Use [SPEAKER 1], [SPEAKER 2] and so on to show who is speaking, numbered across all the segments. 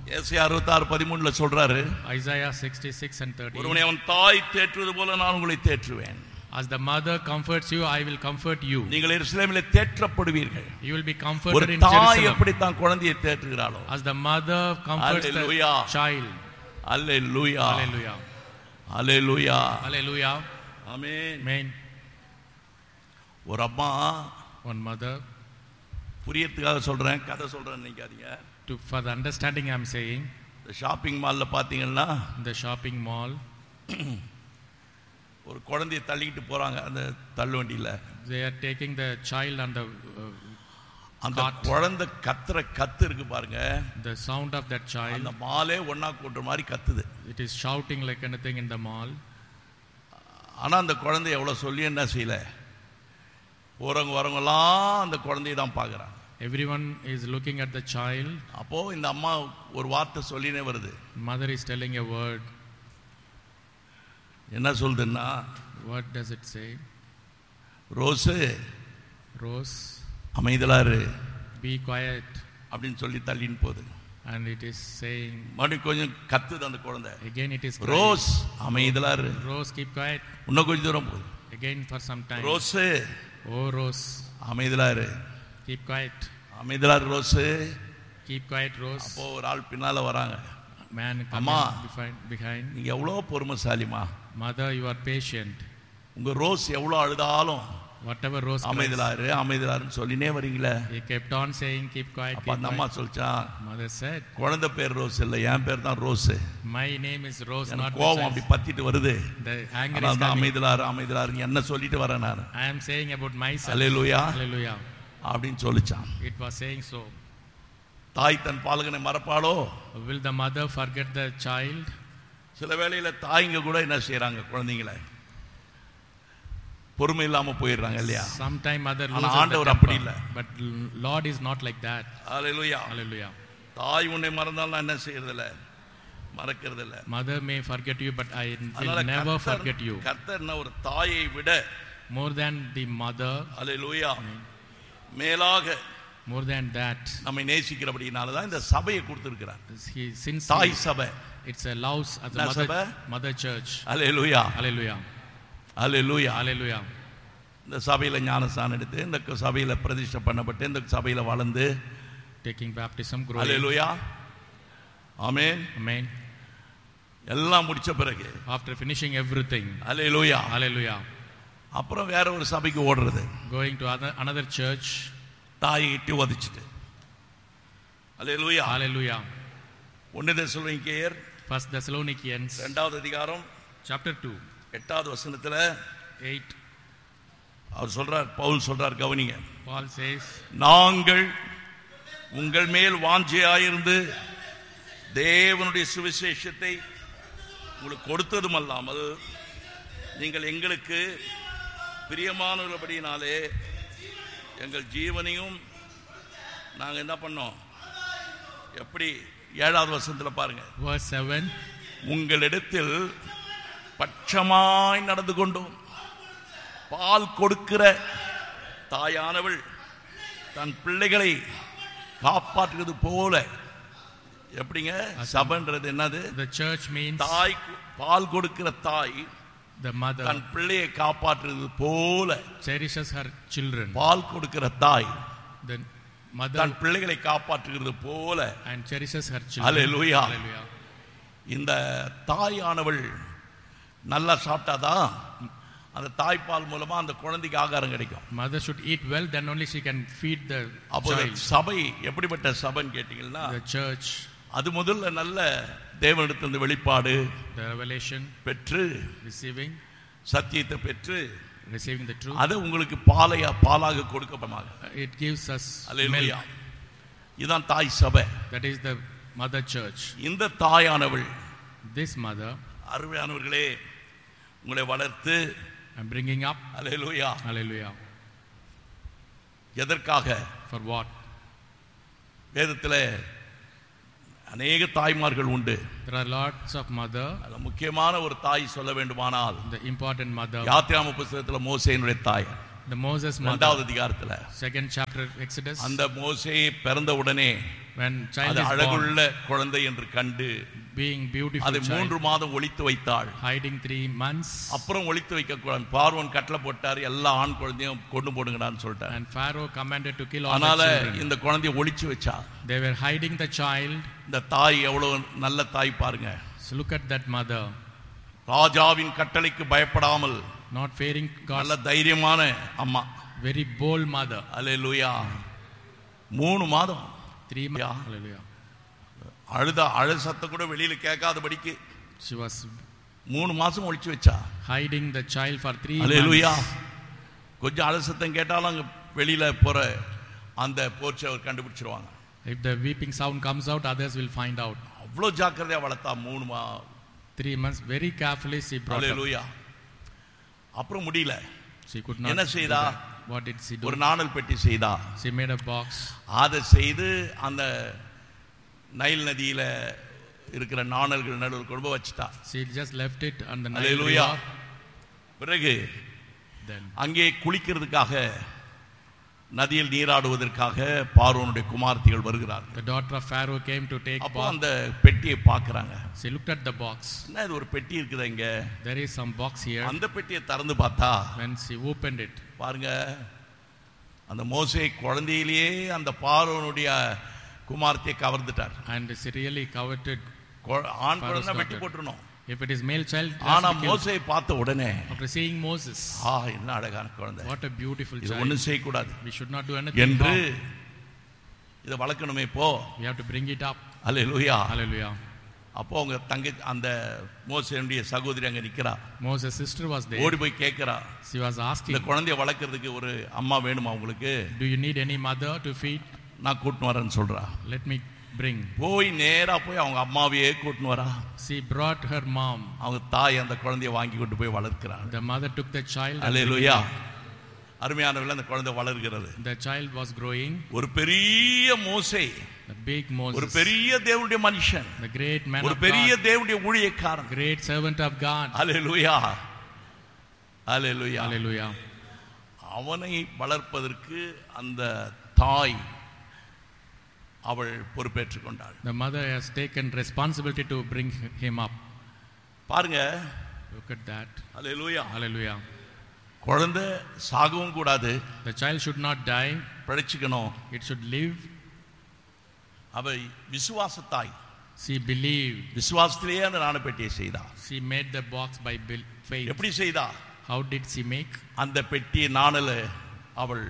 [SPEAKER 1] ஏசாயா 66:13 சொல்றாரு,
[SPEAKER 2] Isaiah 66 and 13.
[SPEAKER 1] ஒருவனை அவன் தாய் தேற்றுவது போல நான் உங்களை தேற்றுவேன்.
[SPEAKER 2] As the mother comforts you, I will comfort you.
[SPEAKER 1] நீங்கள் எருசலேமிலே தேற்றப்படுவீர்கள்.
[SPEAKER 2] You will be comforted in
[SPEAKER 1] Jerusalem. தாய்
[SPEAKER 2] Jerusalem.
[SPEAKER 1] எப்படி தான் குழந்தையை தேற்றுகிறாளோ,
[SPEAKER 2] As the mother comforts
[SPEAKER 1] Hallelujah.
[SPEAKER 2] the child.
[SPEAKER 1] Hallelujah,
[SPEAKER 2] Hallelujah.
[SPEAKER 1] Hallelujah,
[SPEAKER 2] Hallelujah.
[SPEAKER 1] Amen.
[SPEAKER 2] Amen.
[SPEAKER 1] ஒரு அம்மா,
[SPEAKER 2] One mother,
[SPEAKER 1] புரியறதுக்காக சொல்றேன், கதை சொல்றேன்னு நினைக்காதீங்க.
[SPEAKER 2] for the understanding I am saying,
[SPEAKER 1] இந்த ஷாப்பிங் மால்ல பாத்தீங்கன்னா
[SPEAKER 2] in the shopping mall,
[SPEAKER 1] ஒரு குழந்தையை தள்ளிக்கிட்டு போறாங்க அந்த தள்ளுவண்டியில.
[SPEAKER 2] they are taking the child on the
[SPEAKER 1] அந்த
[SPEAKER 2] cart.
[SPEAKER 1] குழந்தை கத்துற கத்து இருக்கு பாருங்க,
[SPEAKER 2] The sound of that child,
[SPEAKER 1] அந்த மாலே ஒண்ணா கூட்டுற மாதிரி கத்துது.
[SPEAKER 2] it is shouting like anything in the mall.
[SPEAKER 1] ஆனா அந்த குழந்தை எவ்வளவு சொல்லி என்ன செய்யல, போறவங்க வரவங்கலாம் அந்த குழந்தையை தான் பார்க்கறாங்க.
[SPEAKER 2] Everyone is looking at the child.
[SPEAKER 1] அப்போ இந்த அம்மா ஒரு வார்த்தை சொல்லினே வருது.
[SPEAKER 2] Mother is telling a word.
[SPEAKER 1] என்ன சொல்லுதுன்னா,
[SPEAKER 2] What does it say?
[SPEAKER 1] Rose,
[SPEAKER 2] Rose,
[SPEAKER 1] அமைதலா இரு
[SPEAKER 2] be quiet.
[SPEAKER 1] அப்படின்னு சொல்லி தள்ளின்னு போகுது.
[SPEAKER 2] And it is saying,
[SPEAKER 1] மறுபடியும் கொஞ்சம் கத்துது அந்த குழந்தை,
[SPEAKER 2] again it is crying.
[SPEAKER 1] Rose அமைதலா இரு.
[SPEAKER 2] Rose, keep quiet.
[SPEAKER 1] இன்னும் கொஞ்சம் தூரம் போகுது.
[SPEAKER 2] Again for some time.
[SPEAKER 1] Rose
[SPEAKER 2] Oh Rose,
[SPEAKER 1] அமைதலா இரு,
[SPEAKER 2] keep quiet.
[SPEAKER 1] அமைதலா இரு ரோஸ்.
[SPEAKER 2] Keep quiet, Rose.
[SPEAKER 1] அப்போ ஒரு ஆள் பின்னால வராங்க.
[SPEAKER 2] Man
[SPEAKER 1] அம்மா,
[SPEAKER 2] coming behind.
[SPEAKER 1] நீங்க எவ்வளவு பொறுமைசாலிமா,
[SPEAKER 2] Mother, you are patient.
[SPEAKER 1] உங்க ரோஸ் எவ்வளவு அழுதாலும்
[SPEAKER 2] Whatever Rose cries,
[SPEAKER 1] அமைதலாரு அமைதலாருன்னு சொல்லினே வரீங்களே.
[SPEAKER 2] he kept on saying, keep quiet,
[SPEAKER 1] அப்ப
[SPEAKER 2] keep
[SPEAKER 1] அந்த அம்மா
[SPEAKER 2] quiet.
[SPEAKER 1] சொல்லிச்சான்,
[SPEAKER 2] Mother said,
[SPEAKER 1] குழந்தை பேர் ரோஸ் இல்ல, என் பேர் தான் rose.
[SPEAKER 2] my name is Rose, not
[SPEAKER 1] எனக்கு
[SPEAKER 2] the
[SPEAKER 1] கோபம்
[SPEAKER 2] child.
[SPEAKER 1] அப்படி பத்திட்டு வருது,
[SPEAKER 2] The anger is
[SPEAKER 1] அதான்
[SPEAKER 2] coming.
[SPEAKER 1] அமைதலாரு அமைதலாருன்னு என்ன சொல்லிட்டு வரேன் நான்.
[SPEAKER 2] I am saying about myself.
[SPEAKER 1] Hallelujah
[SPEAKER 2] Hallelujah.
[SPEAKER 1] அப்படின்னு சொல்லிச்சான்.
[SPEAKER 2] It was saying so.
[SPEAKER 1] தாய் தன் பாலகனை மறப்பாளோ?
[SPEAKER 2] Will the mother forget the child?
[SPEAKER 1] சில வேளையில தாய்ங்க கூட என்ன செய்யறாங்க, குழந்தைங்களை பொறுமை இல்லாம போயிடுறாங்க இல்லையா.
[SPEAKER 2] Sometime mother
[SPEAKER 1] ஆனா
[SPEAKER 2] loses
[SPEAKER 1] ஆண்டவர்
[SPEAKER 2] the
[SPEAKER 1] அப்படி
[SPEAKER 2] temper.
[SPEAKER 1] இல்ல.
[SPEAKER 2] But Lord is not like that.
[SPEAKER 1] Hallelujah.
[SPEAKER 2] Hallelujah.
[SPEAKER 1] தாய் உன்னை மறந்தாலும் நான் என்ன செய்யறது இல்ல, மறக்கிறது இல்ல.
[SPEAKER 2] Mother may forget you, but I will
[SPEAKER 1] அதனால
[SPEAKER 2] never forget you.
[SPEAKER 1] கர்த்தர் ஒரு தாயை விட,
[SPEAKER 2] More than the mother,
[SPEAKER 1] அல்லேலூயா, மேலாக
[SPEAKER 2] more than that,
[SPEAKER 1] நம்மை நேசிக்கிறபடினால தான் இந்த சபையை கொடுத்திருக்கிறார்.
[SPEAKER 2] he since
[SPEAKER 1] தாய் சபை.
[SPEAKER 2] it's a loves as
[SPEAKER 1] என்ன
[SPEAKER 2] a
[SPEAKER 1] சபை?
[SPEAKER 2] mother church.
[SPEAKER 1] அல்லேலூயா,
[SPEAKER 2] Hallelujah.
[SPEAKER 1] அல்லேலூயா.
[SPEAKER 2] Hallelujah.
[SPEAKER 1] இந்த சபையில ஞானஸ்நானம் எடுத்து, இந்த சபையில பிரதிஷ்டை பண்ணப்பட்டு, இந்த சபையில வளர்ந்து,
[SPEAKER 2] Taking baptism, growing.
[SPEAKER 1] அல்லேலூயா, ஆமென்.
[SPEAKER 2] Amen.
[SPEAKER 1] எல்லாம் முடிச்ச பிறகு,
[SPEAKER 2] After finishing everything,
[SPEAKER 1] அல்லேலூயா,
[SPEAKER 2] hallelujah,
[SPEAKER 1] அப்புறம் வேற ஒரு சபைக்கு ஓடுறது,
[SPEAKER 2] going to another church,
[SPEAKER 1] தாயை இட்டு வதிச்சிட்டு. அல்லேலூயா.
[SPEAKER 2] hallelujah.
[SPEAKER 1] 1 தெசலோனிக்கேயர்
[SPEAKER 2] 1 Thessalonians
[SPEAKER 1] 2வது அதிகாரம்
[SPEAKER 2] chapter 2,
[SPEAKER 1] 8வது வசனத்துல
[SPEAKER 2] 8,
[SPEAKER 1] அவர் சொல்றார், பவுல் சொல்றார், கவனிங்க.
[SPEAKER 2] Paul says,
[SPEAKER 1] நாங்கள் உங்கள் மேல் வாஞ்சையாயிருந்து தேவனுடைய சுவிசேஷத்தை உங்களுக்கு கொடுத்ததும் அல்லாமல், நீங்கள் எங்களுக்கு பிரியமானபடியினாலே எங்கள் ஜீவனையும் நாங்கள் என்ன பண்ணோம், எப்படி 7வது வசனத்துல பாருங்க,
[SPEAKER 2] verse 7,
[SPEAKER 1] உங்களிடத்தில் பட்சமாய் நடந்து கொண்டோம். பால் கொடுக்கிற தாயானவள் தன் பிள்ளைகளை காப்பாற்றுவது போல, எப்படிங்க சபைன்றது என்னது?
[SPEAKER 2] the church means
[SPEAKER 1] தாய், பால் கொடுக்கிற தாய்
[SPEAKER 2] the mother
[SPEAKER 1] தன் பிள்ளையை காப்பாற்றுவது போல,
[SPEAKER 2] cherishes her children.
[SPEAKER 1] பால் கொடுக்கிற தாய்
[SPEAKER 2] The mother
[SPEAKER 1] தன் பிள்ளைகளை காப்பாற்றுகிறது போல,
[SPEAKER 2] and cherishes her children.
[SPEAKER 1] Hallelujah.
[SPEAKER 2] Hallelujah.
[SPEAKER 1] இந்த தாயானவள் நல்லா சாப்பிட்டாதான் அந்த தாய்ப்பால் மூலமா அந்த குழந்தைக்கு ஆகாரம் கிடைக்கும்.
[SPEAKER 2] Mother should eat well, then only she can feed the
[SPEAKER 1] அப்போ
[SPEAKER 2] child.
[SPEAKER 1] சபை எப்படிப்பட்ட சபைன்னு கேட்டீங்கன்னா,
[SPEAKER 2] The church,
[SPEAKER 1] அது முதல்ல நல்ல தேவனிடத்திலிருந்து வெளிப்பாடு
[SPEAKER 2] the revelation,
[SPEAKER 1] பெற்று,
[SPEAKER 2] receiving
[SPEAKER 1] சத்தியத்தை பெற்று,
[SPEAKER 2] the truth.
[SPEAKER 1] அது உங்களுக்கு பாலாக கொடுக்கப்பமாக.
[SPEAKER 2] It gives us
[SPEAKER 1] hallelujah.
[SPEAKER 2] milk.
[SPEAKER 1] இதுதான் தாய் சபை.
[SPEAKER 2] That is the mother church.
[SPEAKER 1] இந்த தாயானவள்,
[SPEAKER 2] This mother,
[SPEAKER 1] அருமையானவர்களே, உங்களை வளர்த்து,
[SPEAKER 2] I'm bringing up.
[SPEAKER 1] Hallelujah,
[SPEAKER 2] Hallelujah.
[SPEAKER 1] எதற்காக?
[SPEAKER 2] For what?
[SPEAKER 1] வேதத்திலே அநேக தாய்மார்கள் உண்டு.
[SPEAKER 2] There are lots of mother.
[SPEAKER 1] அதுல முக்கியமான ஒரு தாய் சொல்ல வேண்டுமானால்,
[SPEAKER 2] The important mother,
[SPEAKER 1] யாத்திராம புத்தகத்துல மோசேயினுடைய தாய்,
[SPEAKER 2] the Moses mother.
[SPEAKER 1] 2வது அதிகாரத்துல,
[SPEAKER 2] 2nd chapter Exodus.
[SPEAKER 1] அந்த மோசே பிறந்த உடனே
[SPEAKER 2] When child
[SPEAKER 1] அது
[SPEAKER 2] is born,
[SPEAKER 1] அழகுள்ள குழந்தை என்று கண்டு
[SPEAKER 2] being beautiful
[SPEAKER 1] அதை
[SPEAKER 2] child,
[SPEAKER 1] 3 மாதம் ஒளித்து வைத்தாள்.
[SPEAKER 2] hiding 3 months,
[SPEAKER 1] அப்புறம் ஒளித்து வைக்க கூடாது. பார்வோன் கட்டளை போட்டார், எல்லா ஆண் குழந்தையும் கொண்டு போடுங்கடான்னு சொல்லிட்டார்.
[SPEAKER 2] and Pharaoh commanded to kill all the
[SPEAKER 1] அதனால
[SPEAKER 2] children.
[SPEAKER 1] இந்த குழந்தையை ஒளிச்சு வச்சா.
[SPEAKER 2] They were hiding the child.
[SPEAKER 1] இந்த தாய் எவ்வளவு நல்ல தாய் பாருங்க.
[SPEAKER 2] So look at that mother,
[SPEAKER 1] ராஜாவின் கட்டளைக்கு பயப்படாமல்
[SPEAKER 2] not fearing
[SPEAKER 1] நல்ல
[SPEAKER 2] God,
[SPEAKER 1] தைரியமான அம்மா.
[SPEAKER 2] very bold mother.
[SPEAKER 1] அல்லேலூயா. 3 மாதம்
[SPEAKER 2] 3 months. Hallelujah.
[SPEAKER 1] அழு சத்தம் கூட வெளியில கேட்காதபடிக்கு
[SPEAKER 2] She was
[SPEAKER 1] 3 மாசம் ஒளிச்சு வச்சா.
[SPEAKER 2] hiding the child for 3
[SPEAKER 1] hallelujah.
[SPEAKER 2] months.
[SPEAKER 1] கொஞ்சம் அழு சத்தம் கேட்டாலும் அங்க வெளியில போற அந்த போர்ச்சை அவர் கண்டுபிடிச்சிருவாங்க.
[SPEAKER 2] If the weeping sound comes out, others will find out.
[SPEAKER 1] அவ்வளவு ஜாக்கிரதையா வளர்த்தா
[SPEAKER 2] 3 months, very carefully she brought up.
[SPEAKER 1] அல்லேலூயா. அப்புறம் முடியல.
[SPEAKER 2] She could not
[SPEAKER 1] என்ன
[SPEAKER 2] do
[SPEAKER 1] செய்தா?
[SPEAKER 2] that. What did she do?
[SPEAKER 1] ஒரு நாணல் பெட்டி செய்தா.
[SPEAKER 2] She made a box.
[SPEAKER 1] அதை செய்து அந்த நைல் நதியில இருக்கிற நாணல்கள் நடுவில் கொண்டு போய் வச்சிட்டா.
[SPEAKER 2] She just left it on the Nile
[SPEAKER 1] hallelujah.
[SPEAKER 2] river.
[SPEAKER 1] பிறகு
[SPEAKER 2] Then
[SPEAKER 1] அங்கே குளிக்கிறதுக்காக நதியில் நீராடுவதற்காக பார்வோனுடைய குமார்த்திகள் வருகிறார்கள்.
[SPEAKER 2] the daughter of Pharaoh came to take
[SPEAKER 1] அப்போ
[SPEAKER 2] bath.
[SPEAKER 1] அந்த பெட்டியை பார்க்கறாங்க.
[SPEAKER 2] She looked at the box.
[SPEAKER 1] என்ன இது ஒரு பெட்டி இருக்குதா இங்க?
[SPEAKER 2] There is some box here.
[SPEAKER 1] அந்த பெட்டியை திறந்து பார்த்தா
[SPEAKER 2] When she opened it,
[SPEAKER 1] பாருங்க, அந்த மோசே குழந்தையிலேயே அந்த பார்வோனுடைய குமார்த்தியை கவர்ந்துட்டார்.
[SPEAKER 2] and she really coveted.
[SPEAKER 1] ஆண் குழந்தை வெட்டி போட்டுறணும்.
[SPEAKER 2] If it is male child, it has
[SPEAKER 1] ஆனா
[SPEAKER 2] to be killed.
[SPEAKER 1] மோசேயை பார்த்த உடனே
[SPEAKER 2] After seeing Moses,
[SPEAKER 1] என்ன அழகான குழந்தை,
[SPEAKER 2] what a beautiful
[SPEAKER 1] இது
[SPEAKER 2] child.
[SPEAKER 1] ஒண்ணும் செய்யக்கூடாது
[SPEAKER 2] We should not do anything
[SPEAKER 1] என்று
[SPEAKER 2] wrong.
[SPEAKER 1] இதை வளர்க்கணுமே. இப்போ
[SPEAKER 2] We have to bring it up.
[SPEAKER 1] Hallelujah.
[SPEAKER 2] Hallelujah.
[SPEAKER 1] அப்போ அவங்க தங்கை அந்த மோசேனுடைய சகோதரி அங்க நிக்கிறா.
[SPEAKER 2] Moses' sister was there.
[SPEAKER 1] ஓடி போய் கேட்கிறா,
[SPEAKER 2] She was asking,
[SPEAKER 1] இந்த குழந்தைய வளர்க்கறதுக்கு ஒரு அம்மா வேணுமா உங்களுக்கு?
[SPEAKER 2] do you need any mother to feed?
[SPEAKER 1] நான் கூட்டின்னு வரேன்னு சொல்றா.
[SPEAKER 2] Let me bring.
[SPEAKER 1] போய் நேரா போய் அவங்க அம்மாவையே கூட்டின்னு வரா.
[SPEAKER 2] She brought her mom.
[SPEAKER 1] அவங்க தாய் அந்த குழந்தைய வாங்கி கொண்டு போய் வளர்க்கிறாங்க.
[SPEAKER 2] The mother took the child. and
[SPEAKER 1] அல்லேலூயா. அருமையானவர்களே, அந்த குழந்தை வளர்கிறது.
[SPEAKER 2] the child was growing.
[SPEAKER 1] ஒரு பெரிய மோசே,
[SPEAKER 2] The big
[SPEAKER 1] ஒரு
[SPEAKER 2] Moses,
[SPEAKER 1] பெரிய தேவனுடைய மனுஷன்,
[SPEAKER 2] the great man
[SPEAKER 1] ஒரு
[SPEAKER 2] of
[SPEAKER 1] பெரிய
[SPEAKER 2] God,
[SPEAKER 1] தேவனுடைய ஊழியக்காரன்.
[SPEAKER 2] great servant of God.
[SPEAKER 1] Hallelujah. Hallelujah.
[SPEAKER 2] Hallelujah.
[SPEAKER 1] அவனை வளர்ப்பதற்கு அந்த தாய் அவள் பொறுப்பேற்றுக் கொண்டாள்.
[SPEAKER 2] The mother has taken responsibility to bring him up.
[SPEAKER 1] பாருங்க,
[SPEAKER 2] Look at that.
[SPEAKER 1] Hallelujah.
[SPEAKER 2] Hallelujah.
[SPEAKER 1] குழந்தை சாகவும் கூடாது,
[SPEAKER 2] The child should not die.
[SPEAKER 1] பிழைச்சுக்கணும்.
[SPEAKER 2] It should live.
[SPEAKER 1] அவ விசுவாசத்தாய்,
[SPEAKER 2] She believed.
[SPEAKER 1] விசுவாசத்திலேயே அந்த நாணப்பெட்டியை செய்தா.
[SPEAKER 2] She made the box by faith.
[SPEAKER 1] எப்படி செய்தா?
[SPEAKER 2] How did she make?
[SPEAKER 1] அந்த பெட்டி நாணல அவள்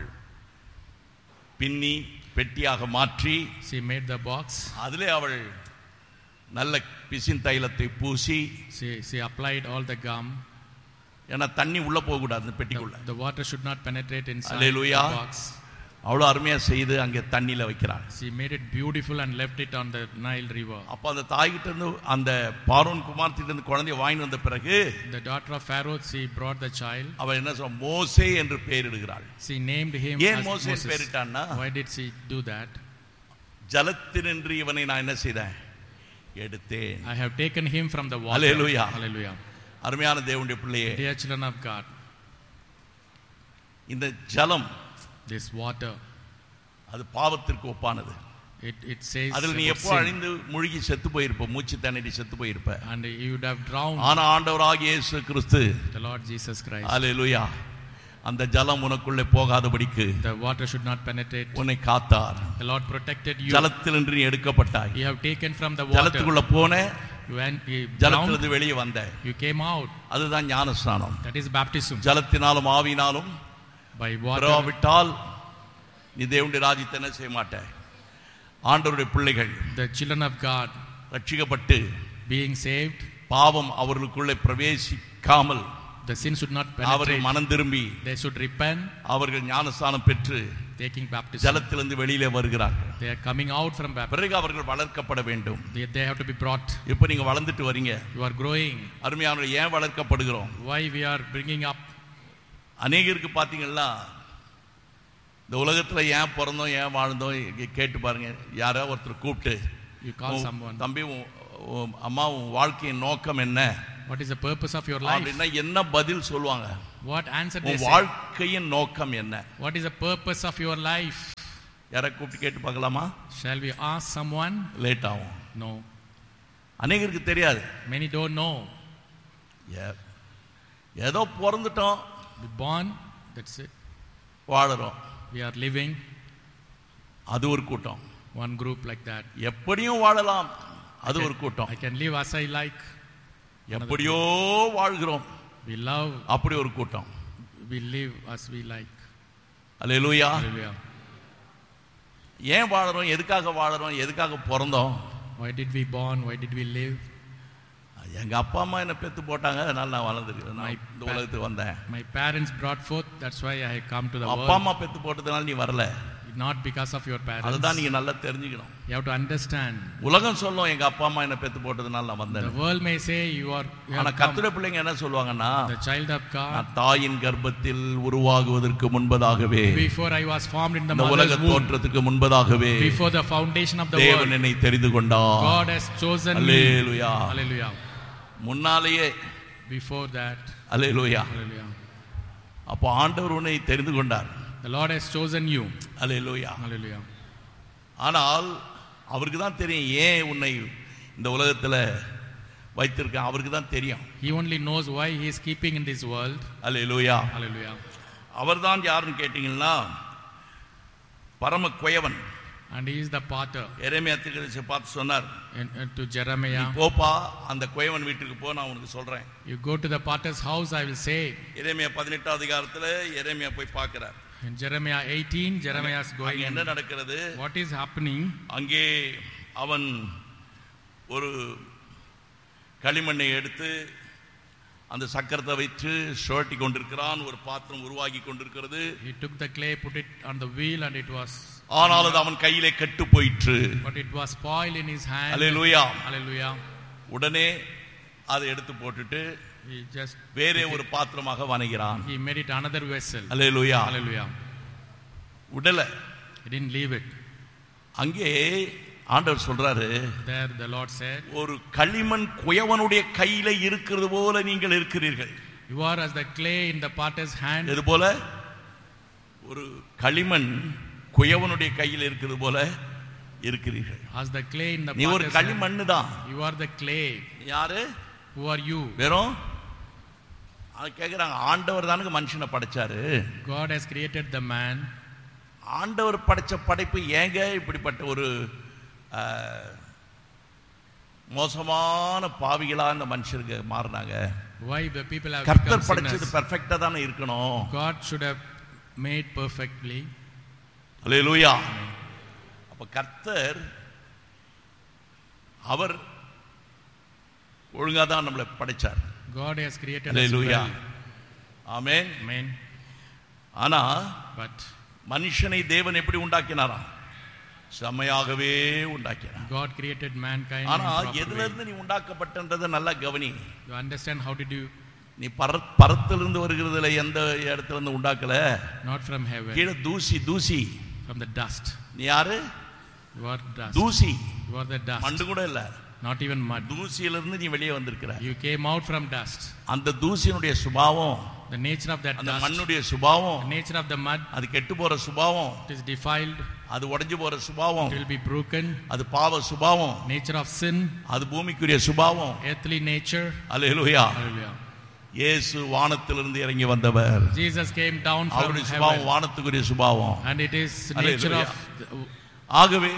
[SPEAKER 1] பின்னி பெட்டியாக மாற்றி
[SPEAKER 2] She made the box.
[SPEAKER 1] அதிலே அவள் நல்ல பிசின் தைலத்தை பூசி,
[SPEAKER 2] She applied all the gum.
[SPEAKER 1] ஏன்னா தண்ணி உள்ள போக கூடாது அந்த பெட்டிக்குள்ள.
[SPEAKER 2] The water should not penetrate inside
[SPEAKER 1] Hallelujah.
[SPEAKER 2] the box.
[SPEAKER 1] அவ்வளவு அருமையா செய்து அங்கே தண்ணியில வைக்கிறாள்.
[SPEAKER 2] She made it beautiful and left it on the Nile river.
[SPEAKER 1] அப்ப அந்த தாய்கிட்ட இருந்து அந்த பார்வோன் குமார்த்திட்ட இருந்து குழந்தையை வாங்கி வந்த பிறகு
[SPEAKER 2] The daughter of Pharaoh, she brought the child.
[SPEAKER 1] அவ என்ன சொல்ற, மோசே என்று பெயரிடுகிறாள்.
[SPEAKER 2] She named him
[SPEAKER 1] ஏன்
[SPEAKER 2] as
[SPEAKER 1] மோசே
[SPEAKER 2] Moses.
[SPEAKER 1] பெயரிட்டான்னா,
[SPEAKER 2] Why did she do that?
[SPEAKER 1] ஜலத்தினின்று இவனை நான் என்ன செய்தேன், எடுத்தேன்.
[SPEAKER 2] I have taken him from the water.
[SPEAKER 1] Hallelujah.
[SPEAKER 2] Hallelujah.
[SPEAKER 1] அருமையான தேவனுடைய பிள்ளையே,
[SPEAKER 2] Dear children of God,
[SPEAKER 1] இந்த ஜலம்
[SPEAKER 2] this water,
[SPEAKER 1] அது பாவத்திற்கு ஒப்பானது.
[SPEAKER 2] it says
[SPEAKER 1] அதில் நீ
[SPEAKER 2] about
[SPEAKER 1] எப்போ
[SPEAKER 2] sin.
[SPEAKER 1] அழிந்து முழுகி செத்து போயிருப்ப, மூச்சு திணறி செத்து போயிருப்ப.
[SPEAKER 2] And you would have drowned.
[SPEAKER 1] ஆனா ஆண்டவராகிய இயேசு கிறிஸ்து,
[SPEAKER 2] The Lord Jesus Christ.
[SPEAKER 1] அல்லேலூயா, அந்த ஜலம் உனக்குள்ளே போகாதபடிக்கு
[SPEAKER 2] The water should not penetrate.
[SPEAKER 1] உன்னை காத்தார்.
[SPEAKER 2] The Lord protected you.
[SPEAKER 1] ஜலத்திலிருந்து நீ எடுக்கப்பட்டாய்.
[SPEAKER 2] You have taken from the water.
[SPEAKER 1] ஜலத்துக்குள்ள போன,
[SPEAKER 2] You went, you drowned.
[SPEAKER 1] ஜலத்திலிருந்து வெளியே வந்த.
[SPEAKER 2] You came out.
[SPEAKER 1] அதுதான் ஞானஸ்நானம்.
[SPEAKER 2] That is baptism.
[SPEAKER 1] ஜலத்தினாலும் ஆவினாலும்
[SPEAKER 2] By water.
[SPEAKER 1] பிறவாவிட்டால் நீ தேவனுடைய ராஜ்யத்தை என்ன செய்ய மாட்டாய். ஆண்டவருடைய பிள்ளைகள்
[SPEAKER 2] The children of God
[SPEAKER 1] ரட்சிக்கப்பட்டு
[SPEAKER 2] being saved,
[SPEAKER 1] பாவம் அவர்களுக்குள்ளே பிரவேசிக்காமல்
[SPEAKER 2] the sin should not
[SPEAKER 1] அவர்கள்
[SPEAKER 2] penetrate.
[SPEAKER 1] மனம் திரும்பி
[SPEAKER 2] They should repent,
[SPEAKER 1] அவர்கள் ஞானஸ்நானம் பெற்று
[SPEAKER 2] taking baptism.
[SPEAKER 1] ஜலத்திலிருந்து வெளியிலே வருகிறார்கள்.
[SPEAKER 2] They are coming out from baptism.
[SPEAKER 1] பிறகு அவர்கள் வளர்க்கப்பட வேண்டும்.
[SPEAKER 2] They have to be brought.
[SPEAKER 1] இப்போ நீங்க வளர்ந்துட்டு வரீங்க.
[SPEAKER 2] You are growing.
[SPEAKER 1] அருமையானவர்களே, ஏன் வளர்க்கப்படுகிறோம்?
[SPEAKER 2] Why we are bringing up?
[SPEAKER 1] அநேகருக்கு பார்த்தீங்கன்னா, இந்த உலகத்தில் ஏன் பிறந்தோம் ஏன் வாழ்ந்தோம் கேட்டு பாருங்க. யாரோ ஒருத்தர் கூப்பிட்டு,
[SPEAKER 2] You call someone.
[SPEAKER 1] தம்பி அம்மா உன் வாழ்க்கையின் நோக்கம் என்ன
[SPEAKER 2] What is the purpose of your life?
[SPEAKER 1] அப்படின்னா என்ன பதில் சொல்லுவாங்க?
[SPEAKER 2] What answer they
[SPEAKER 1] உன்
[SPEAKER 2] say?
[SPEAKER 1] வாழ்க்கையின் நோக்கம் என்ன?
[SPEAKER 2] What is the purpose of your life?
[SPEAKER 1] யாரை கூப்பிட்டு கேட்டு பார்க்கலாமா?
[SPEAKER 2] Shall we ask someone?
[SPEAKER 1] Late ஆகும்.
[SPEAKER 2] No.
[SPEAKER 1] அநேகருக்கு தெரியாது.
[SPEAKER 2] Many don't know.
[SPEAKER 1] ஏதோ பிறந்துட்டோம்,
[SPEAKER 2] We born, that's it.
[SPEAKER 1] வாழுறோம்.
[SPEAKER 2] We are living.
[SPEAKER 1] அது ஒரு கூட்டம்.
[SPEAKER 2] One group like that.
[SPEAKER 1] எப்படியும் வாழலாம், அது ஒரு கூட்டம்.
[SPEAKER 2] I can live as I like.
[SPEAKER 1] எப்படியோ வாழ்கிறோம்,
[SPEAKER 2] We love.
[SPEAKER 1] அப்படி ஒரு கூட்டம்.
[SPEAKER 2] We live as we like.
[SPEAKER 1] Hallelujah.
[SPEAKER 2] Hallelujah.
[SPEAKER 1] ஏன் வாழறோம், எதுக்காக வாழறோம், எதுக்காக பிறந்தோம்?
[SPEAKER 2] Why did we born? Why did we live?
[SPEAKER 1] எங்க அப்பா அம்மா என்ன பெத்து போட்டாங்க, அதனால நான் வளர்ந்துருக்கேன், நான் இந்த உலகத்துக்கு வந்தேன்.
[SPEAKER 2] My parents brought forth, that's why I come to the world.
[SPEAKER 1] அப்பா அம்மா பெத்து போட்டதுனால நீ வரல.
[SPEAKER 2] Not because of your parents.
[SPEAKER 1] அதுதான் நீங்க நல்லா தெரிஞ்சுக்கணும்.
[SPEAKER 2] You have to understand.
[SPEAKER 1] உலகம் சொல்லும் எங்க அப்பா அம்மா என்ன பெத்து போட்டதுனால நான் வந்தேன்.
[SPEAKER 2] The world may say you
[SPEAKER 1] ஆனா கர்த்தருடைய பிள்ளைங்க என்ன சொல்வாங்கன்னா,
[SPEAKER 2] the child of God,
[SPEAKER 1] நான் தாயின் கர்ப்பத்தில் உருவாகுவதற்கு முன்பதாகவே,
[SPEAKER 2] before I was formed in the
[SPEAKER 1] இந்த
[SPEAKER 2] mother's
[SPEAKER 1] உலக
[SPEAKER 2] womb,
[SPEAKER 1] தோற்றத்துக்கு முன்பதாகவே,
[SPEAKER 2] before the foundation of the
[SPEAKER 1] தேவன்
[SPEAKER 2] world,
[SPEAKER 1] என்னை தெரிந்து கொண்டார்.
[SPEAKER 2] God has chosen me.
[SPEAKER 1] Hallelujah.
[SPEAKER 2] Hallelujah.
[SPEAKER 1] முன்னாலேயே,
[SPEAKER 2] before that.
[SPEAKER 1] அல்லேலூயா.
[SPEAKER 2] Hallelujah.
[SPEAKER 1] அப்போ ஆண்டவர் உன்னை தெரிந்து கொண்டார்.
[SPEAKER 2] The Lord has chosen you.
[SPEAKER 1] Hallelujah.
[SPEAKER 2] Hallelujah.
[SPEAKER 1] ஆனால் அவருக்கு தான் தெரியும் ஏன் உன்னை இந்த உலகத்துல வைத்திருக்கான், அவருக்கு தான் தெரியும்.
[SPEAKER 2] He only knows why he is keeping in this world.
[SPEAKER 1] Hallelujah.
[SPEAKER 2] Hallelujah.
[SPEAKER 1] அவர்தான் யாருன்னு கேட்டீங்கன்னா, பரம குயவன்.
[SPEAKER 2] And he is the potter.
[SPEAKER 1] எரேமியா தீர்க்கதரிசி பார்த்து சொன்னார்,
[SPEAKER 2] To Jeremiah,
[SPEAKER 1] போப்பா அந்த குயவன் வீட்டுக்கு போ, நான் உனக்கு சொல்றேன்.
[SPEAKER 2] you go to the potter's house, I will say.
[SPEAKER 1] எரேமியா 18 அதிகாரத்துல எரேமியா போய் பார்க்கிறார்.
[SPEAKER 2] In Jeremiah 18, Jeremiah is going.
[SPEAKER 1] அங்கே என்ன நடக்கிறது?
[SPEAKER 2] What is happening?
[SPEAKER 1] அங்கே அவன் ஒரு களிமண்ணை எடுத்து அந்த சக்கரத்தை வைத்து சுழட்டி கொண்டிருக்கிறான். ஒரு பாத்திரம் உருவாகி கொண்டிருக்கிறது.
[SPEAKER 2] He took the clay, put it on the wheel, and it was.
[SPEAKER 1] ஆனால் அது அவன் கையிலே கெட்டு போயிற்று.
[SPEAKER 2] But it was spoiled in his hand.
[SPEAKER 1] Hallelujah.
[SPEAKER 2] Hallelujah.
[SPEAKER 1] உடனே அதை எடுத்து போட்டுட்டு
[SPEAKER 2] He just.
[SPEAKER 1] வேறே ஒரு பாத்திரமாக வணைகிறான்.
[SPEAKER 2] He made it another vessel.
[SPEAKER 1] Hallelujah.
[SPEAKER 2] Hallelujah.
[SPEAKER 1] உடல.
[SPEAKER 2] He didn't leave it.
[SPEAKER 1] அங்கே ஆண்டவர் சொல்றாரு,
[SPEAKER 2] There the Lord said,
[SPEAKER 1] ஒரு களிமண் குயவனுடைய கையில இருக்கிறது போல நீங்கள் இருக்கிறீர்கள்.
[SPEAKER 2] You are as the clay in the potter's hand.
[SPEAKER 1] இது போல ஒரு களிமண் குயவனுடைய கையில் இருக்கிறது போல இருக்கிறீர்கள்.
[SPEAKER 2] As the clay in the
[SPEAKER 1] நீ ஒரு
[SPEAKER 2] potter's
[SPEAKER 1] களிமண்
[SPEAKER 2] hand.
[SPEAKER 1] தான்.
[SPEAKER 2] You are the clay.
[SPEAKER 1] யாரு?
[SPEAKER 2] Who are you?
[SPEAKER 1] வெறும் அது கேக்குறாங்க, ஆண்டவர் தானுங்க மனுஷனை படைச்சாரு.
[SPEAKER 2] God has created the man.
[SPEAKER 1] ஆண்டவர் படைச்ச படைப்பு ஏங்க இப்படிப்பட்ட ஒரு மோசமான பாவிகளா இந்த மனுஷருக்கு மாறினாங்க?
[SPEAKER 2] Why the people have
[SPEAKER 1] கர்த்தர்
[SPEAKER 2] become
[SPEAKER 1] படைச்சது
[SPEAKER 2] sinners?
[SPEAKER 1] பெர்ஃபெக்ட்டா தானே இருக்கணும்.
[SPEAKER 2] God should have made perfectly.
[SPEAKER 1] அல்லேலூயா. அப்ப கர்த்தர் அவர் ஒழுங்கா தான் நம்மளை படைச்சார்.
[SPEAKER 2] God has created us
[SPEAKER 1] hallelujah.
[SPEAKER 2] well.
[SPEAKER 1] Amen.
[SPEAKER 2] Amen.
[SPEAKER 1] ஆனா
[SPEAKER 2] But
[SPEAKER 1] மனுஷனை தேவன் எப்படி உண்டாக்கினாராம்? செம்மையாகவே உண்டாக்கினார்.
[SPEAKER 2] God created mankind in
[SPEAKER 1] ஆனா
[SPEAKER 2] a proper
[SPEAKER 1] எதுல
[SPEAKER 2] way.
[SPEAKER 1] இருந்து நீ உண்டாக்கப்பட்டன்றதை நல்லா கவனி.
[SPEAKER 2] You understand how did you?
[SPEAKER 1] நீ பரத்திலிருந்து வருகிறதுல எந்த இடத்துல இருந்து உண்டாக்கல.
[SPEAKER 2] Not from heaven.
[SPEAKER 1] கீழே தூசி.
[SPEAKER 2] From the dust.
[SPEAKER 1] நீ யாரு?
[SPEAKER 2] You are dust.
[SPEAKER 1] தூசி.
[SPEAKER 2] You are the dust.
[SPEAKER 1] மண்ணு கூட இல்ல.
[SPEAKER 2] Not even mud.
[SPEAKER 1] தூசியிலிருந்து நீ வெளியே வந்திருக்கிற.
[SPEAKER 2] You came out from dust.
[SPEAKER 1] அந்த தூசியினுடைய சுபாவம்,
[SPEAKER 2] The nature of that
[SPEAKER 1] அந்த
[SPEAKER 2] dust.
[SPEAKER 1] மண்ணுடைய சுபாவம்,
[SPEAKER 2] The nature of the mud.
[SPEAKER 1] அது கெட்டு போற சுபாவம்,
[SPEAKER 2] It is defiled.
[SPEAKER 1] அது உடைஞ்சு போற சுபாவம்,
[SPEAKER 2] It will be broken.
[SPEAKER 1] அது பாவ சுபாவம்,
[SPEAKER 2] Nature of sin.
[SPEAKER 1] அது பூமிக்குரிய சுபாவம்.
[SPEAKER 2] Earthly nature.
[SPEAKER 1] அல்லேலூயா.
[SPEAKER 2] Hallelujah.
[SPEAKER 1] இயேசு வானத்திலிருந்து இறங்கி வந்தவர்.
[SPEAKER 2] Jesus came down from
[SPEAKER 1] அவருடைய சுபாவம்
[SPEAKER 2] heaven.
[SPEAKER 1] வானத்துக்குரிய சுபாவம்.
[SPEAKER 2] And it is nature of.
[SPEAKER 1] ஆகவே